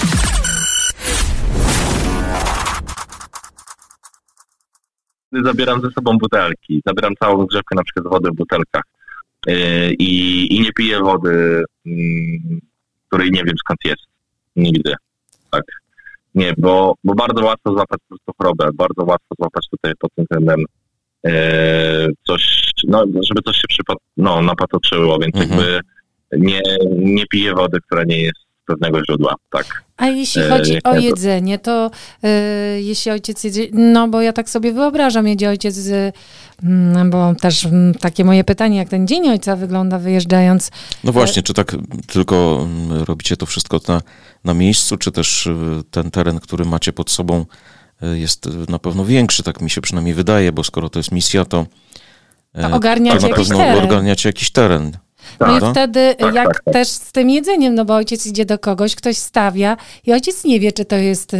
Zabieram ze sobą butelki. Zabieram całą rozgrzewkę na przykład wody w butelkach. Yy, i, I nie piję wody, yy, której nie wiem skąd jest. Nigdy. Tak. Nie, bo, bo bardzo łatwo złapać po prostu chorobę, bardzo łatwo złapać tutaj pod tym względem e, coś, no, żeby coś się przypad, no, napatoczyło, więc mhm. jakby nie, nie piję wody, która nie jest z pewnego źródła, tak. A jeśli chodzi e, o jedzenie, to e, jeśli ojciec jedzie, no bo ja tak sobie wyobrażam, jedzie ojciec z, m, bo też m, takie moje pytanie, jak ten dzień ojca wygląda wyjeżdżając. No właśnie, czy tak tylko robicie to wszystko na, na miejscu, czy też ten teren, który macie pod sobą jest na pewno większy, tak mi się przynajmniej wydaje, bo skoro to jest misja, to, to ogarniacie to na pewno teren. ogarniacie jakiś teren. No tak, i wtedy tak, jak tak, tak. też z tym jedzeniem, no bo ojciec idzie do kogoś, ktoś stawia i ojciec nie wie, czy to jest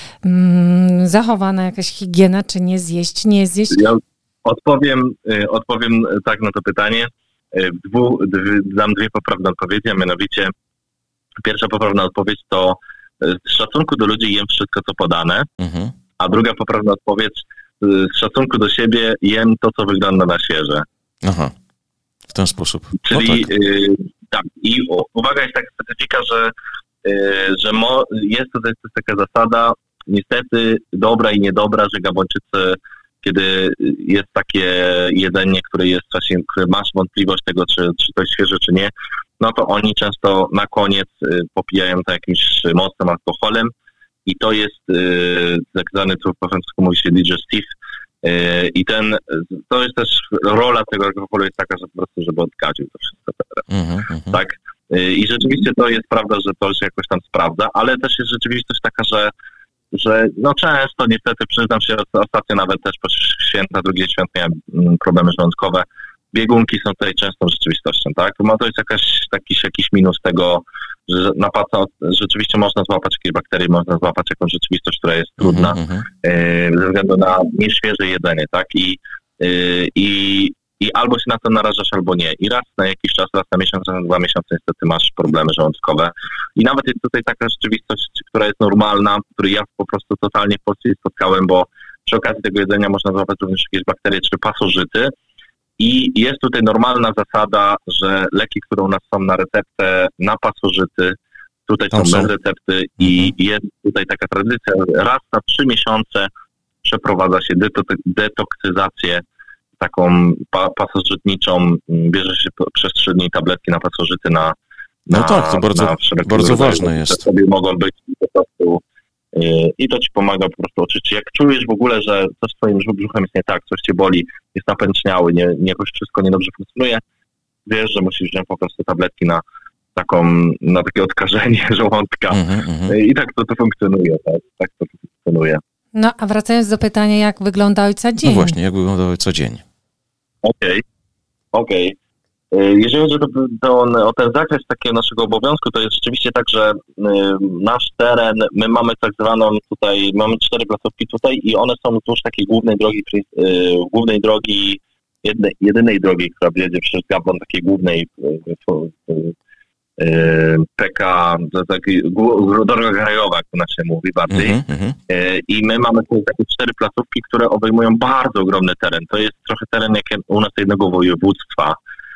mm, zachowana jakaś higiena, czy nie zjeść, nie zjeść. Ja odpowiem, odpowiem tak na to pytanie. Dwu, dam dwie poprawne odpowiedzi, a mianowicie pierwsza poprawna odpowiedź to z szacunku do ludzi jem wszystko, co podane, mhm. a druga poprawna odpowiedź z szacunku do siebie jem to, co wygląda na świeże. Aha, w ten sposób. Czyli no tak. Y, tak, i uwaga jest taka specyfika, że, y, że mo, jest tutaj jest taka zasada, niestety dobra i niedobra, że Gabończycy, kiedy jest takie jedzenie, które jest właśnie, które masz wątpliwość tego, czy, czy to jest świeże, czy nie, no to oni często na koniec y, popijają to jakimś mocnym alkoholem i to jest y, tak zwany, co po francusku mówi się digestif, y, i ten, to jest też rola tego alkoholu jest taka, że po prostu, żeby odkadził to wszystko teraz, mm-hmm. tak? Y, I rzeczywiście to jest prawda, że to się jakoś tam sprawdza, ale też jest rzeczywistość taka, że że no często niestety, przyznam się, ostatnio nawet też po święta, drugie świąt miałem problemy żołądkowe. Biegunki są tutaj częstą rzeczywistością, tak? No to jest jakaś, jakiś, jakiś minus tego, że napaca, rzeczywiście można złapać jakieś bakterie, można złapać jakąś rzeczywistość, która jest trudna mm-hmm. yy, ze względu na nieświeże jedzenie, tak? I, yy, i, I albo się na to narażasz, albo nie. I raz na jakiś czas, raz na miesiąc, raz na dwa miesiące niestety masz problemy żołądkowe. I nawet jest tutaj taka rzeczywistość, która jest normalna, której ja po prostu totalnie w Polsce spotkałem, bo przy okazji tego jedzenia można złapać również jakieś bakterie czy pasożyty. I jest tutaj normalna zasada, że leki, które u nas są na receptę, na pasożyty, tutaj są bez recepty i jest tutaj taka tradycja, raz na trzy miesiące przeprowadza się detoksyzację taką pa- pasożytniczą, bierze się przez trzy dni tabletki na pasożyty na, na no tak, to bardzo, bardzo ważne jest. Sobie mogą być po prostu yy, i to ci pomaga po prostu oczyścić. Jak czujesz w ogóle, że coś z twoim brzuchem jest nie tak, coś cię boli, jest napęczniały, nie, nie jakoś wszystko niedobrze funkcjonuje, wiesz, że musisz wziąć po prostu tabletki na taką, na takie odkażenie żołądka. Mm-hmm. I tak to, to funkcjonuje, tak, tak to funkcjonuje. No, a wracając do pytania, jak wygląda ojca dzień? No właśnie, jak wygląda ojca dzień? Okej, okay. okej. Okay. Jeżeli chodzi o, o ten zakres takiego naszego obowiązku, to jest rzeczywiście tak, że y, nasz teren, my mamy tak zwaną tutaj, mamy cztery placówki tutaj i one są wzdłuż takiej głównej drogi, y, głównej drogi, jednej, jedynej drogi, która wiedzie przez Gabon, takiej głównej y, y, P K, to taki droga krajowa, jak to na się mówi bardziej. Mm-hmm. I my mamy tu takie cztery placówki, które obejmują bardzo ogromny teren. To jest trochę teren jak u nas jednego województwa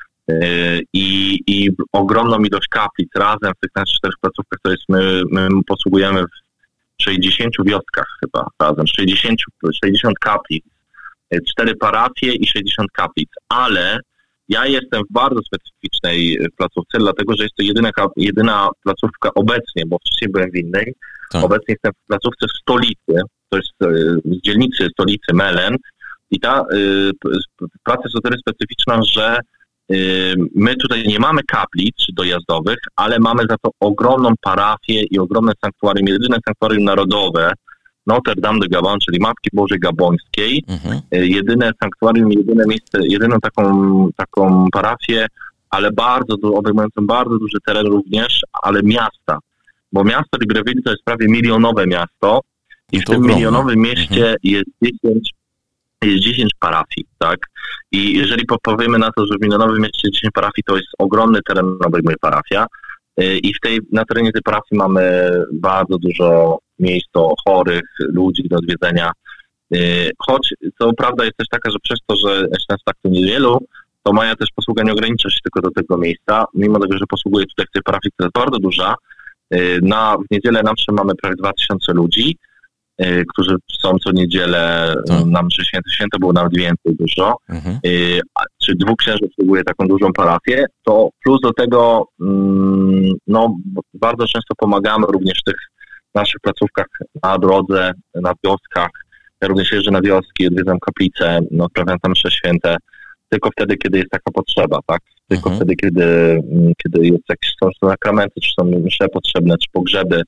i, i ogromną ilość kaplic razem w tych naszych czterech placówkach, to jest my, my posługujemy w sześćdziesięciu wioskach chyba razem, sześćdziesiąt, sześćdziesiąt kaplic, cztery parafie i sześćdziesiąt kaplic, ale ja jestem w bardzo specyficznej placówce, dlatego że jest to jedyna, jedyna placówka obecnie, bo wcześniej byłem w innej. Tak. Obecnie jestem w placówce w stolicy, to jest z dzielnicy stolicy Melen. I ta y, praca jest o tyle specyficzna, że y, my tutaj nie mamy kaplic dojazdowych, ale mamy za to ogromną parafię i ogromne sanktuarium, jedyne sanktuarium narodowe, Notre Dame de Gabon, czyli Matki Bożej Gabońskiej, mhm. jedyne sanktuarium, jedyne miejsce, jedyną taką, taką parafię, ale bardzo, obejmującą bardzo duży teren również, ale miasta, bo miasto Libreville to jest prawie milionowe miasto i w tym ogromne. milionowym mieście mhm. jest dziesięć jest dziesięć parafii, tak? I jeżeli powiemy na to, że w milionowym mieście dziesięć parafii, to jest ogromny teren, obejmuje parafia. I w tej, na terenie tej parafii mamy bardzo dużo miejsc do chorych, ludzi do odwiedzenia. Choć co prawda jest też taka, że przez to, że jest nas tak tu niewielu, to moja też posługa nie ogranicza się tylko do tego miejsca. Mimo tego, że posługuję tutaj w tej parafii, która jest bardzo duża, na, w niedzielę na mszy mamy prawie dwa tysiące ludzi, którzy są co niedzielę tak. na mszy święto. Święto było nawet więcej dużo. Mhm. Czy dwóch księży obsługuje taką dużą parafię, to plus do tego no, bardzo często pomagamy również w tych naszych placówkach na drodze, na wioskach. Ja również jeżdżę na wioski, odwiedzam kaplice, no, odprawiam tam msze święte, tylko wtedy, kiedy jest taka potrzeba, tak? Tylko mhm. wtedy, kiedy, kiedy jest jakieś są sakramenty, czy są msze potrzebne, czy pogrzeby,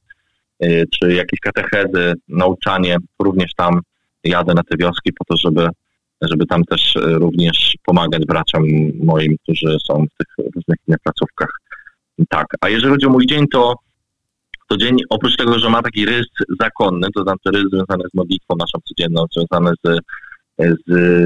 czy jakieś katechezy, nauczanie, również tam jadę na te wioski po to, żeby żeby tam też również pomagać braciom moim, którzy są w tych różnych innych placówkach. Tak, a jeżeli chodzi o mój dzień, to, to dzień oprócz tego, że ma taki rys zakonny, to znaczy rys związany z modlitwą naszą codzienną, związany z, z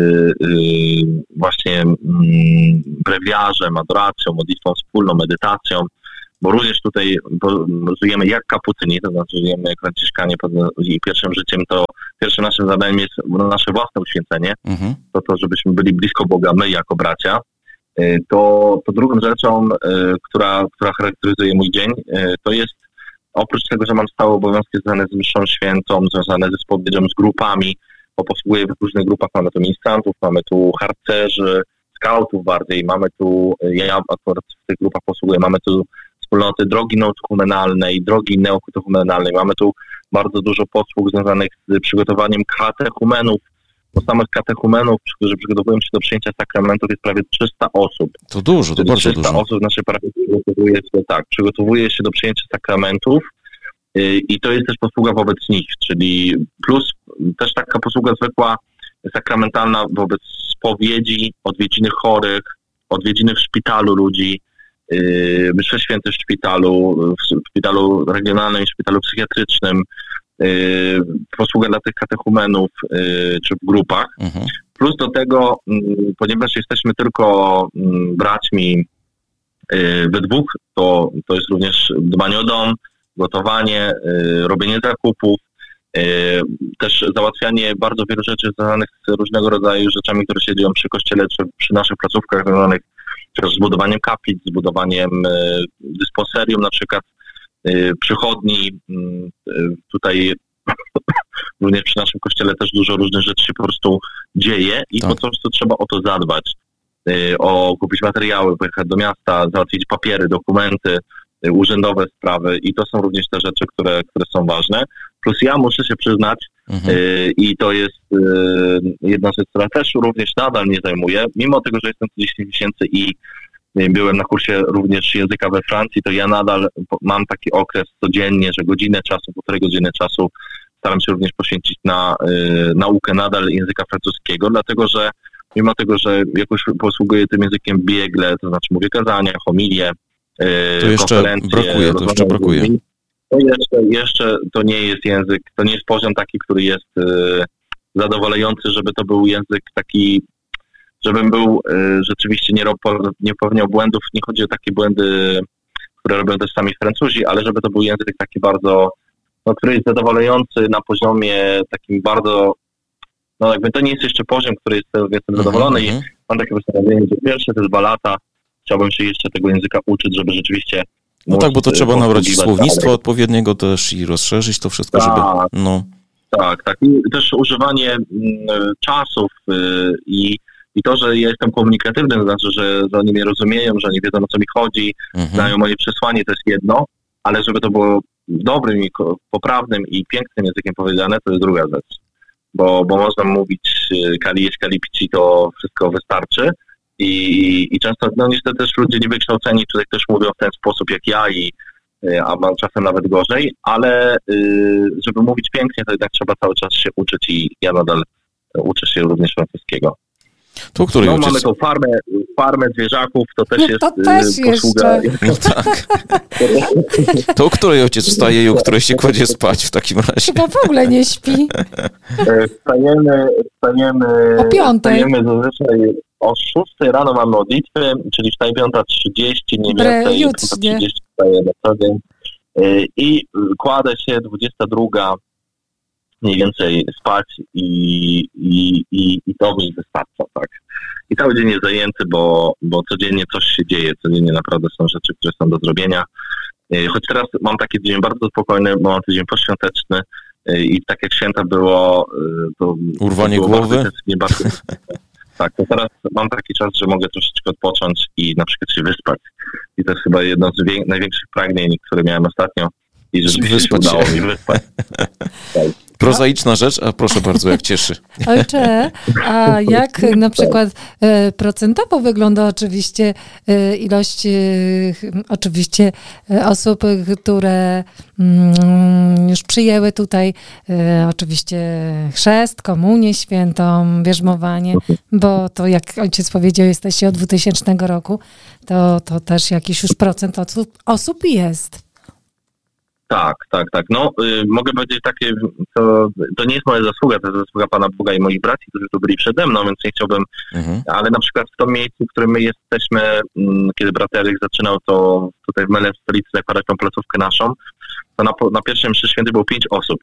yy, właśnie yy, brewiarzem, adoracją, modlitwą wspólną, medytacją, bo również tutaj żyjemy jak kapucyni, to znaczy żyjemy jak franciszkanie i pierwszym życiem to, pierwszym naszym zadaniem jest nasze własne uświęcenie, mhm. to to, żebyśmy byli blisko Boga, my jako bracia. To, to drugą rzeczą, która, która charakteryzuje mój dzień, to jest oprócz tego, że mam stałe obowiązki związane z mszą świętą, związane ze spowiedzią, z grupami, bo posługuję w różnych grupach, mamy tu ministrantów, mamy tu harcerzy, skautów bardziej, mamy tu, ja akurat w tych grupach posługuję, mamy tu wspólnoty drogi neokumenalnej, drogi neokumenalnej, mamy tu bardzo dużo posług związanych z przygotowaniem katechumenów, bo samych katechumenów, którzy przygotowują się do przyjęcia sakramentów, jest prawie trzysta osób. To dużo, to bardzo trzysta dużo. osób w naszej parafii przygotowuje się, tak, przygotowuje się do przyjęcia sakramentów yy, i to jest też posługa wobec nich, czyli plus też taka posługa zwykła, sakramentalna wobec spowiedzi, odwiedziny chorych, odwiedziny w szpitalu ludzi, yy, msze święte w szpitalu, w szpitalu regionalnym i szpitalu psychiatrycznym, Yy, posługa dla tych katechumenów yy, czy w grupach. Mhm. Plus do tego, yy, ponieważ jesteśmy tylko yy, braćmi yy, we dwóch, to, to jest również dbanie o dom, gotowanie, yy, robienie zakupów, yy, też załatwianie bardzo wielu rzeczy związanych z różnego rodzaju rzeczami, które się dzieją przy kościele czy przy naszych placówkach związanych z budowaniem kaplic, z budowaniem yy, dysponserium na przykład, przychodni, tutaj również przy naszym kościele też dużo różnych rzeczy się po prostu dzieje i tak. Po prostu trzeba o to zadbać, o kupić materiały, pojechać do miasta, załatwić papiery, dokumenty, urzędowe sprawy i to są również te rzeczy, które, które są ważne. Plus ja muszę się przyznać mhm. i to jest jedna rzecz, która też również nadal mnie zajmuje, mimo tego, że jestem tu dziesięć miesięcy i byłem na kursie również języka we Francji, to ja nadal mam taki okres codziennie, że godzinę czasu, półtorej godziny czasu staram się również poświęcić na y, naukę nadal języka francuskiego, dlatego że mimo tego, że jakoś posługuję tym językiem biegle, to znaczy mówię kazania, homilie, y, to jeszcze brakuje, to jeszcze brakuje. To jeszcze, jeszcze to nie jest język, to nie jest poziom taki, który jest y, zadowalający, żeby to był język taki, żebym był y, rzeczywiście nie, rob, nie popełniał błędów. Nie chodzi o takie błędy, które robią też sami Francuzi, ale żeby to był język taki bardzo, no, który jest zadowalający na poziomie takim bardzo, no jakby to nie jest jeszcze poziom, który jest, jestem mm-hmm. zadowolony i mam takie postanowienie, że pierwsze te dwa lata chciałbym się jeszcze tego języka uczyć, żeby rzeczywiście... No tak, bo to trzeba nabrać słownictwa dalej. Odpowiedniego też i rozszerzyć to wszystko, tak, żeby... No. Tak, tak. I też używanie y, czasów y, i I to, że ja jestem komunikatywny, to znaczy, że, że oni mnie rozumieją, że oni wiedzą, o co mi chodzi, mhm. znają moje przesłanie, to jest jedno, ale żeby to było dobrym i poprawnym i pięknym językiem powiedziane, to jest druga rzecz. Bo, bo można mówić kali jeść, kali pici, to wszystko wystarczy i, i często, no niestety też ludzie niewykształceni tutaj też mówią w ten sposób jak ja, i, a mam czasem nawet gorzej, ale żeby mówić pięknie, to jednak trzeba cały czas się uczyć i ja nadal uczę się również francuskiego. To, który no, ojciec... mamy tą farmę, farmę zwierzaków, to też no, jest to też posługa. No tak. To, o której ojciec wstaje i o której się kładzie spać w takim razie? Chyba w ogóle nie śpi. Wstajemy, wstajemy, o piątej. Wstajemy zazwyczaj o szóstej rano mamy modlitwy, czyli wstaje piąta trzydzieści, nie więcej, piąta trzydzieści wstaje na co dzień i kładę się dwudziesta druga mniej więcej spać i, i, i, i to mi wystarcza, tak. I cały dzień jest zajęty, bo, bo codziennie coś się dzieje, codziennie naprawdę są rzeczy, które są do zrobienia. Choć teraz mam taki dzień bardzo spokojny, bo mam tydzień poświąteczny i tak jak święta było... To urwanie było głowy? Bardzo, bardzo, tak, to teraz mam taki czas, że mogę troszeczkę odpocząć i na przykład się wyspać. I to jest chyba jedno z wie, największych pragnień, które miałem ostatnio. I rzeczywiście się udało mi wyspać. Tak. Prozaiczna rzecz, a proszę bardzo, jak cieszy. Ojcze, a jak na przykład e, procentowo wygląda oczywiście e, ilość e, oczywiście e, osób, które mm, już przyjęły tutaj e, oczywiście chrzest, komunię świętą, bierzmowanie, bo to jak ojciec powiedział, jesteście od dwutysięcznego roku, to, to też jakiś już procent osób, osób jest. Tak, tak, tak. No, y, mogę powiedzieć takie, to, to nie jest moja zasługa, to jest zasługa Pana Boga i moich braci, którzy tu byli przede mną, więc nie chciałbym, mhm. ale na przykład w tym miejscu, w którym my jesteśmy, m, kiedy brat Eryk zaczynał to tutaj w Mele, w stolicy, zakładać tą placówkę naszą, to na, na pierwszym mszy święty było pięć osób.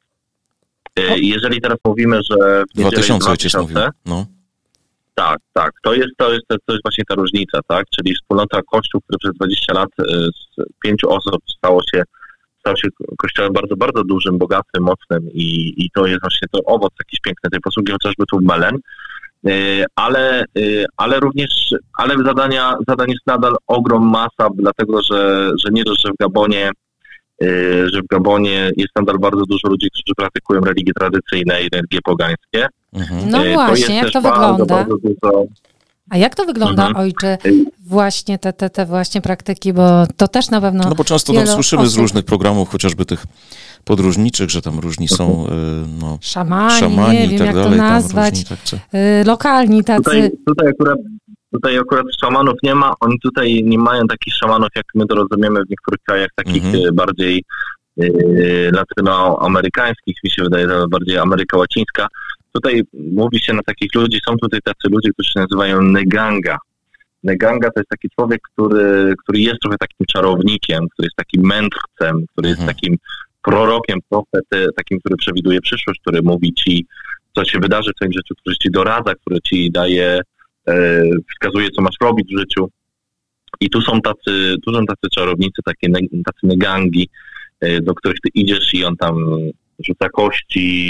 Y, jeżeli teraz mówimy, że w dwa tysiące ojciec mówił, no. Tak, tak. To jest, to jest, to jest właśnie ta różnica, tak? Czyli wspólnota Kościół, który przez dwadzieścia lat y, z pięciu osób stało się stał się kościołem bardzo, bardzo dużym, bogatym, mocnym i, i to jest właśnie to owoc jakiś piękny tej posługi, chociażby tu w Melen, yy, ale, yy, ale również, ale zadania, zadań jest nadal ogrom, masa, dlatego, że, że nie dość, że w Gabonie, yy, że w Gabonie jest nadal bardzo dużo ludzi, którzy praktykują religie tradycyjne i religie pogańskie. Mhm. No yy, właśnie, jak to wygląda? Bardzo dużo, A jak to wygląda, mhm. ojcze, właśnie te, te, te właśnie praktyki, bo to też na pewno... No bo często tam słyszymy osób. z różnych programów, chociażby tych podróżniczych, że tam różni są no, szamani, szamani nie i wiem tak jak dalej, to nazwać, różni, tak, lokalni tacy... Tutaj, tutaj, akurat, tutaj akurat szamanów nie ma, oni tutaj nie mają takich szamanów, jak my to rozumiemy w niektórych krajach takich mhm. bardziej yy, latynoamerykańskich, mi się wydaje, że bardziej Ameryka Łacińska. Tutaj mówi się na takich ludzi, są tutaj tacy ludzie, którzy się nazywają neganga. Neganga to jest taki człowiek, który, który jest trochę takim czarownikiem, który jest takim mędrcem, który jest mhm. takim prorokiem, profety, takim, który przewiduje przyszłość, który mówi ci, co się wydarzy w twoim życiu, który ci doradza, który ci daje, e, wskazuje, co masz robić w życiu. I tu są tacy, tu są tacy czarownicy, takie, tacy negangi, e, do których ty idziesz i on tam rzuca kości,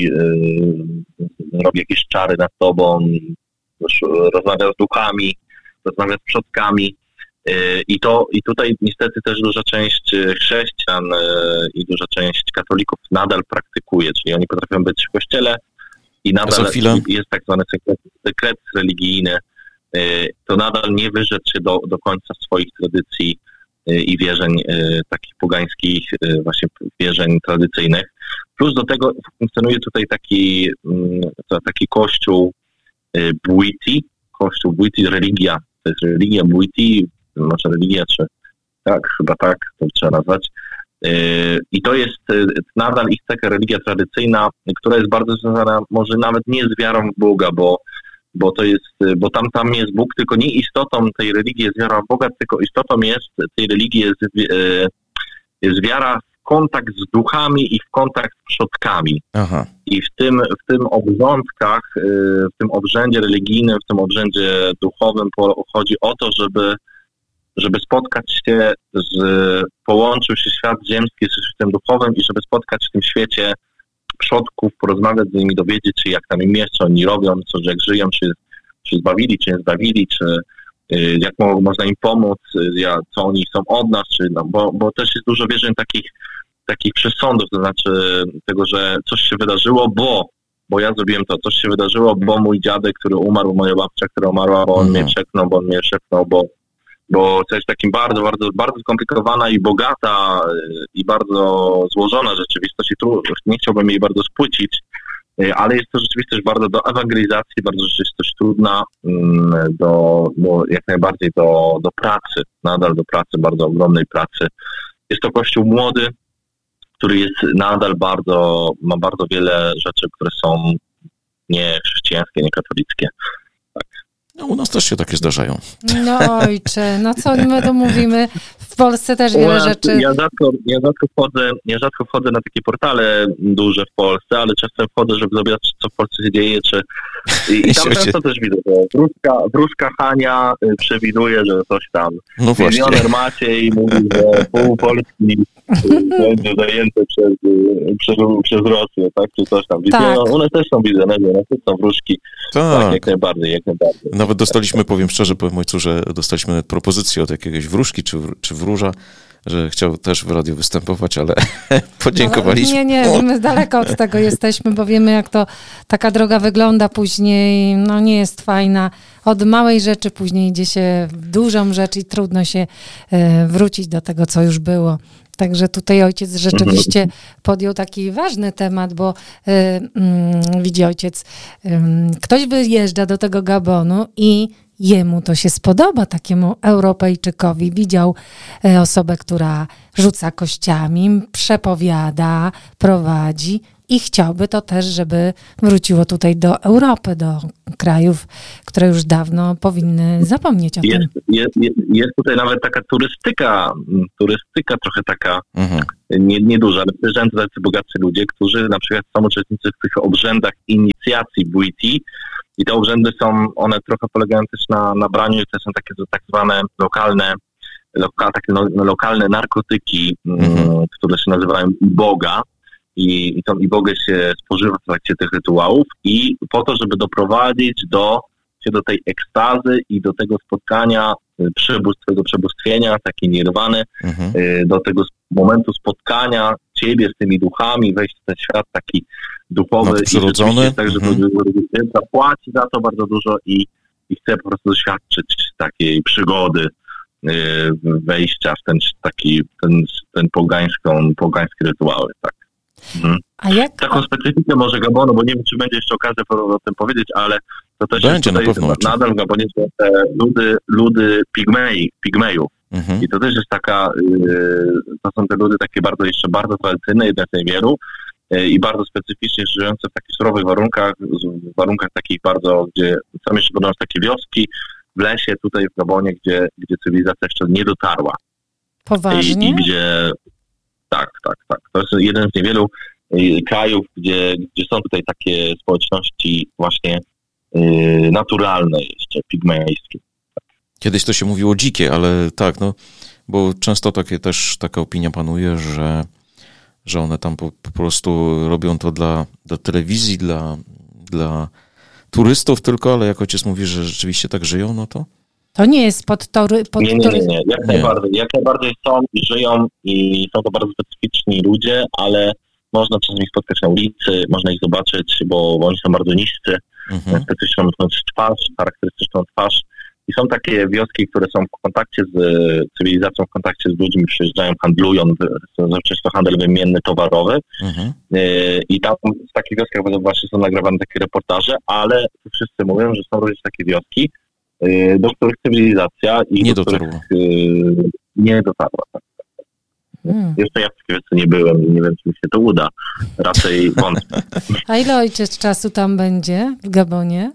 yy, robi jakieś czary nad tobą, rozmawia z duchami, rozmawia z przodkami. Yy, i, to, I tutaj niestety też duża część chrześcijan yy, i duża część katolików nadal praktykuje, czyli oni potrafią być w kościele i nadal jest tak zwany sekret, sekret religijny, yy, to nadal nie wyrzec się do, do końca swoich tradycji yy, i wierzeń yy, takich pogańskich, yy, właśnie wierzeń tradycyjnych. Plus do tego funkcjonuje tutaj taki, taki kościół Bwiti, kościół Bwiti, religia, to jest religia Bwiti, może religia, czy tak, chyba tak, to trzeba nazwać. I to jest nadal ich taka religia tradycyjna, która jest bardzo związana może nawet nie z wiarą w Boga, bo, bo to jest, bo tam, tam jest Bóg, tylko nie istotą tej religii jest wiara w Boga, tylko istotą jest tej religii jest, jest wiara w kontakt z duchami i w kontakt z przodkami. Aha. I w tym, w tym obrządkach, w tym obrzędzie religijnym, w tym obrzędzie duchowym chodzi o to, żeby, żeby spotkać się z, połączył się świat ziemski z światem duchowym i żeby spotkać w tym świecie przodków, porozmawiać z nimi, dowiedzieć się, jak tam im jest, co oni robią, co, jak żyją, czy, czy zbawili, czy nie zbawili, czy jak mo, można im pomóc, ja, co oni są od nas, czy, no, bo, bo też jest dużo wierzeń takich, takich przesądów, to znaczy tego, że coś się wydarzyło, bo, bo ja zrobiłem to, coś się wydarzyło, bo mój dziadek, który umarł, moja babcia, która umarła, bo on mhm. mnie przeknął, bo on mnie szepnął, bo, bo to jest takim bardzo, bardzo, bardzo skomplikowana i bogata i bardzo złożona rzeczywistość i tu nie chciałbym jej bardzo spłycić, ale jest to rzeczywistość bardzo do ewangelizacji, bardzo rzeczywistość trudna, do, do, jak najbardziej do, do pracy, nadal do pracy, bardzo ogromnej pracy. Jest to kościół młody, który jest nadal bardzo, ma bardzo wiele rzeczy, które są nie chrześcijańskie, nie katolickie. Tak. No, u nas też się takie zdarzają. No ojcze, no co my tu mówimy? W Polsce też wiele ja, rzeczy. Ja rzadko, ja, rzadko wchodzę, ja rzadko wchodzę na takie portale duże w Polsce, ale czasem wchodzę, żeby zobaczyć, co w Polsce się dzieje, czy... I, i tam często też widzę, że wróżka, wróżka Hania przewiduje, że coś tam. No milioner Maciej mówi, że pół Polski będzie zajęte przez, przez, przez Rosję, tak? Czy coś tam. Tak. No, one też są wizjonerzy, one też są wróżki. Tak. tak, jak najbardziej, jak najbardziej. Nawet dostaliśmy, powiem szczerze, powiem ojcu, że dostaliśmy propozycję od jakiegoś wróżki czy, czy wróża, że chciał też w radiu występować, ale podziękowaliśmy. Nie, nie, my daleko od tego jesteśmy, bo wiemy, jak to taka droga wygląda później, no nie jest fajna. Od małej rzeczy później idzie się w dużą rzecz i trudno się wrócić do tego, co już było. Także tutaj ojciec rzeczywiście podjął taki ważny temat, bo y, y, widzi ojciec, y, ktoś wyjeżdża do tego Gabonu i jemu to się spodoba, takiemu Europejczykowi. Widział y, osobę, która rzuca kościami, przepowiada, prowadzi i chciałby to też, żeby wróciło tutaj do Europy, do krajów, które już dawno powinny zapomnieć o jest, tym. Jest, jest, jest tutaj nawet taka turystyka, turystyka trochę taka mhm. nie, nieduża, ale przyjeżdżają tutaj tacy bogacy ludzie, którzy na przykład są uczestnicy w tych obrzędach inicjacji Bouiti i te obrzędy są, one trochę polegają też na, na braniu, to są takie tak zwane lokalne, loka, takie no, lokalne narkotyki, mhm. które się nazywają iboga. I, i tą ibogę się spożywa w trakcie tych rytuałów i po to, żeby doprowadzić do, się do tej ekstazy i do tego spotkania, przebóstw, tego przebóstwienia, taki nirwany, mhm. do tego momentu spotkania ciebie z tymi duchami, wejść w ten świat taki duchowy. Nadprzyrodzony. Tak, że mhm. zapłaci za to bardzo dużo i, i chce po prostu doświadczyć takiej przygody, wejścia w ten taki, ten, ten pogańską, pogańskie rytuały, tak. Mhm. A jak... Taką specyfikę może Gabonu, bo nie wiem, czy będzie jeszcze okazja o tym powiedzieć, ale to też będzie, jest tutaj, na pewno, nadal w Gabonie są te ludy, ludy pigmei, pigmejów. Mhm. I to też jest taka, yy, to są te ludy takie bardzo, jeszcze bardzo tradycyjne, jedne z niewielu yy, i bardzo specyficznie żyjące w takich surowych warunkach, w warunkach takich bardzo, gdzie są jeszcze podobno takie wioski w lesie tutaj w Gabonie, gdzie, gdzie cywilizacja jeszcze nie dotarła. Poważnie? I, i gdzie Tak, tak, tak. To jest jeden z niewielu y, krajów, gdzie, gdzie są tutaj takie społeczności właśnie y, naturalne jeszcze, pigmejskie. Tak. Kiedyś to się mówiło dzikie, ale tak, no, bo często takie też taka opinia panuje, że, że one tam po, po prostu robią to dla, dla telewizji, dla, dla turystów tylko, ale jak ojciec mówi, że rzeczywiście tak żyją, no to... To nie jest pod tory... Pod nie, nie, nie, nie. Jak, nie. Najbardziej, jak najbardziej są i żyją i są to bardzo specyficzni ludzie, ale można czasami spotkać na ulicy, można ich zobaczyć, bo, bo oni są bardzo niscy, mhm. specyficzną twarz, charakterystyczną twarz. I są takie wioski, które są w kontakcie z cywilizacją, w kontakcie z ludźmi, przyjeżdżają, handlują, często handel wymienny, towarowy. Mhm. I tam w takich wioskach właśnie są nagrywane takie reportaże, ale wszyscy mówią, że są również takie wioski, do których cywilizacja i nie do dotarła. których yy, nie dotarła. Tak. Hmm. Jeszcze ja w takiej wiosce nie byłem i nie wiem, czy mi się to uda. Raczej wątpię. A ile ojciec czasu tam będzie w Gabonie?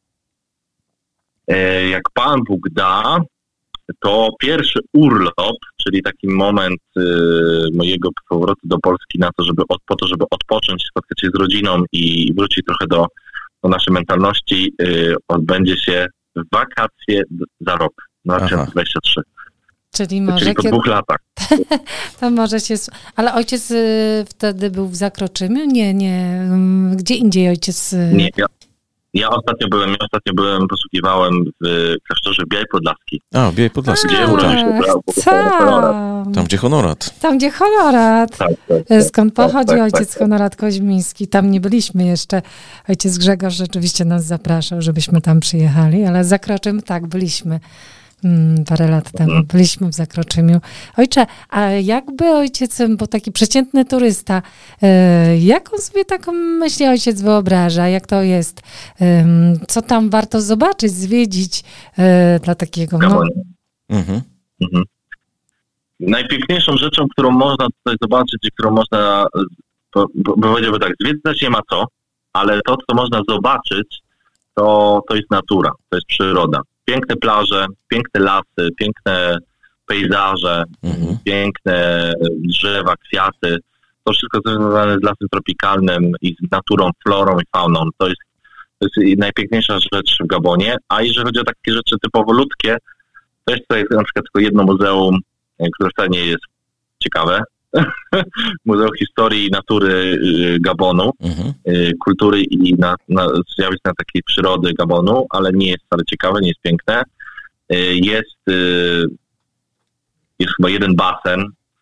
E, jak Pan Bóg da, to pierwszy urlop, czyli taki moment y, mojego powrotu do Polski na to, żeby od, po to, żeby odpocząć, spotkać się z rodziną i wrócić trochę do, do naszej mentalności, y, odbędzie się w wakacje za rok, dwa tysiące dwudziesty trzeci. Czyli może Czyli po kiedy... dwóch latach. To może się... Ale ojciec y, wtedy był w Zakroczymiu? Nie, nie. Gdzie indziej ojciec... Y... Nie, ja, ja ostatnio byłem, ja ostatnio byłem, posługiwałem w klasztorze Białej Podlaskiej. A, Białej Podlaskiej. Gdzie urodził się Tam, tam, gdzie honorat. Tam, gdzie honorat. Tak, tak, tak, Skąd pochodzi tak, tak, ojciec tak, honorat Koźmiński. Tam nie byliśmy jeszcze. Ojciec Grzegorz rzeczywiście nas zapraszał, żebyśmy tam przyjechali, ale z Zakroczym tak, byliśmy. Hmm, parę lat temu hmm. byliśmy w Zakroczymiu. Ojcze, a jakby ojciec, bo taki przeciętny turysta, e, jak on sobie taką myśli ojciec wyobraża, jak to jest, e, co tam warto zobaczyć, zwiedzić e, dla takiego... No... Mhm. Mhm. Najpiękniejszą rzeczą, którą można tutaj zobaczyć i którą można, powiedziałbym tak, zwiedzać nie ma co, ale to, co można zobaczyć, to, to jest natura, to jest przyroda. Piękne plaże, piękne lasy, piękne pejzaże, mhm. piękne drzewa, kwiaty. To wszystko związane z lasem tropikalnym i z naturą, florą i fauną. To jest, to jest najpiękniejsza rzecz w Gabonie. A jeżeli chodzi o takie rzeczy typowo ludzkie, to jest tutaj na przykład tylko jedno muzeum, które wcale nie jest ciekawe. Muzeum Historii i Natury Gabonu, mhm. kultury i na, na, zjawisk na takiej przyrody Gabonu, ale nie jest wcale ciekawe, nie jest piękne. Jest, jest chyba jeden basen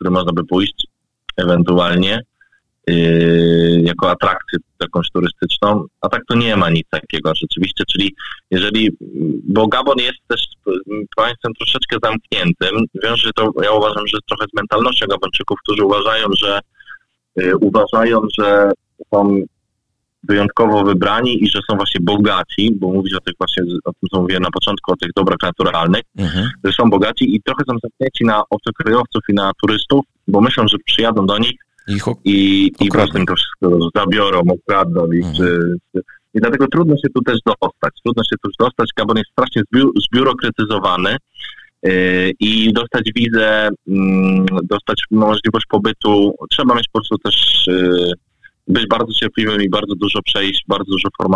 który można by pójść ewentualnie yy, jako atrakcję jakąś turystyczną, a tak to nie ma nic takiego rzeczywiście, czyli jeżeli, bo Gabon jest też państwem troszeczkę zamkniętym, wiąże się to, ja uważam, że trochę z mentalnością Gabończyków, którzy uważają, że yy, uważają, że są wyjątkowo wybrani i że są właśnie bogaci, bo mówić o tych właśnie, o tym co mówiłem na początku, o tych dobrach naturalnych, mhm. że są bogaci i trochę są zamknięci na obcokrajowców i na turystów, bo myślą, że przyjadą do nich Ich o... i, i właśnie to wszystko zabiorą, okradną ich. Mhm. Czy, czy... I dlatego trudno się tu też dostać. Trudno się tu dostać. Gabon jest strasznie zbiu- zbiurokratyzowany yy, i dostać wizę, yy, dostać możliwość pobytu, trzeba mieć po prostu też yy, być bardzo cierpliwym i bardzo dużo przejść, bardzo dużo formalności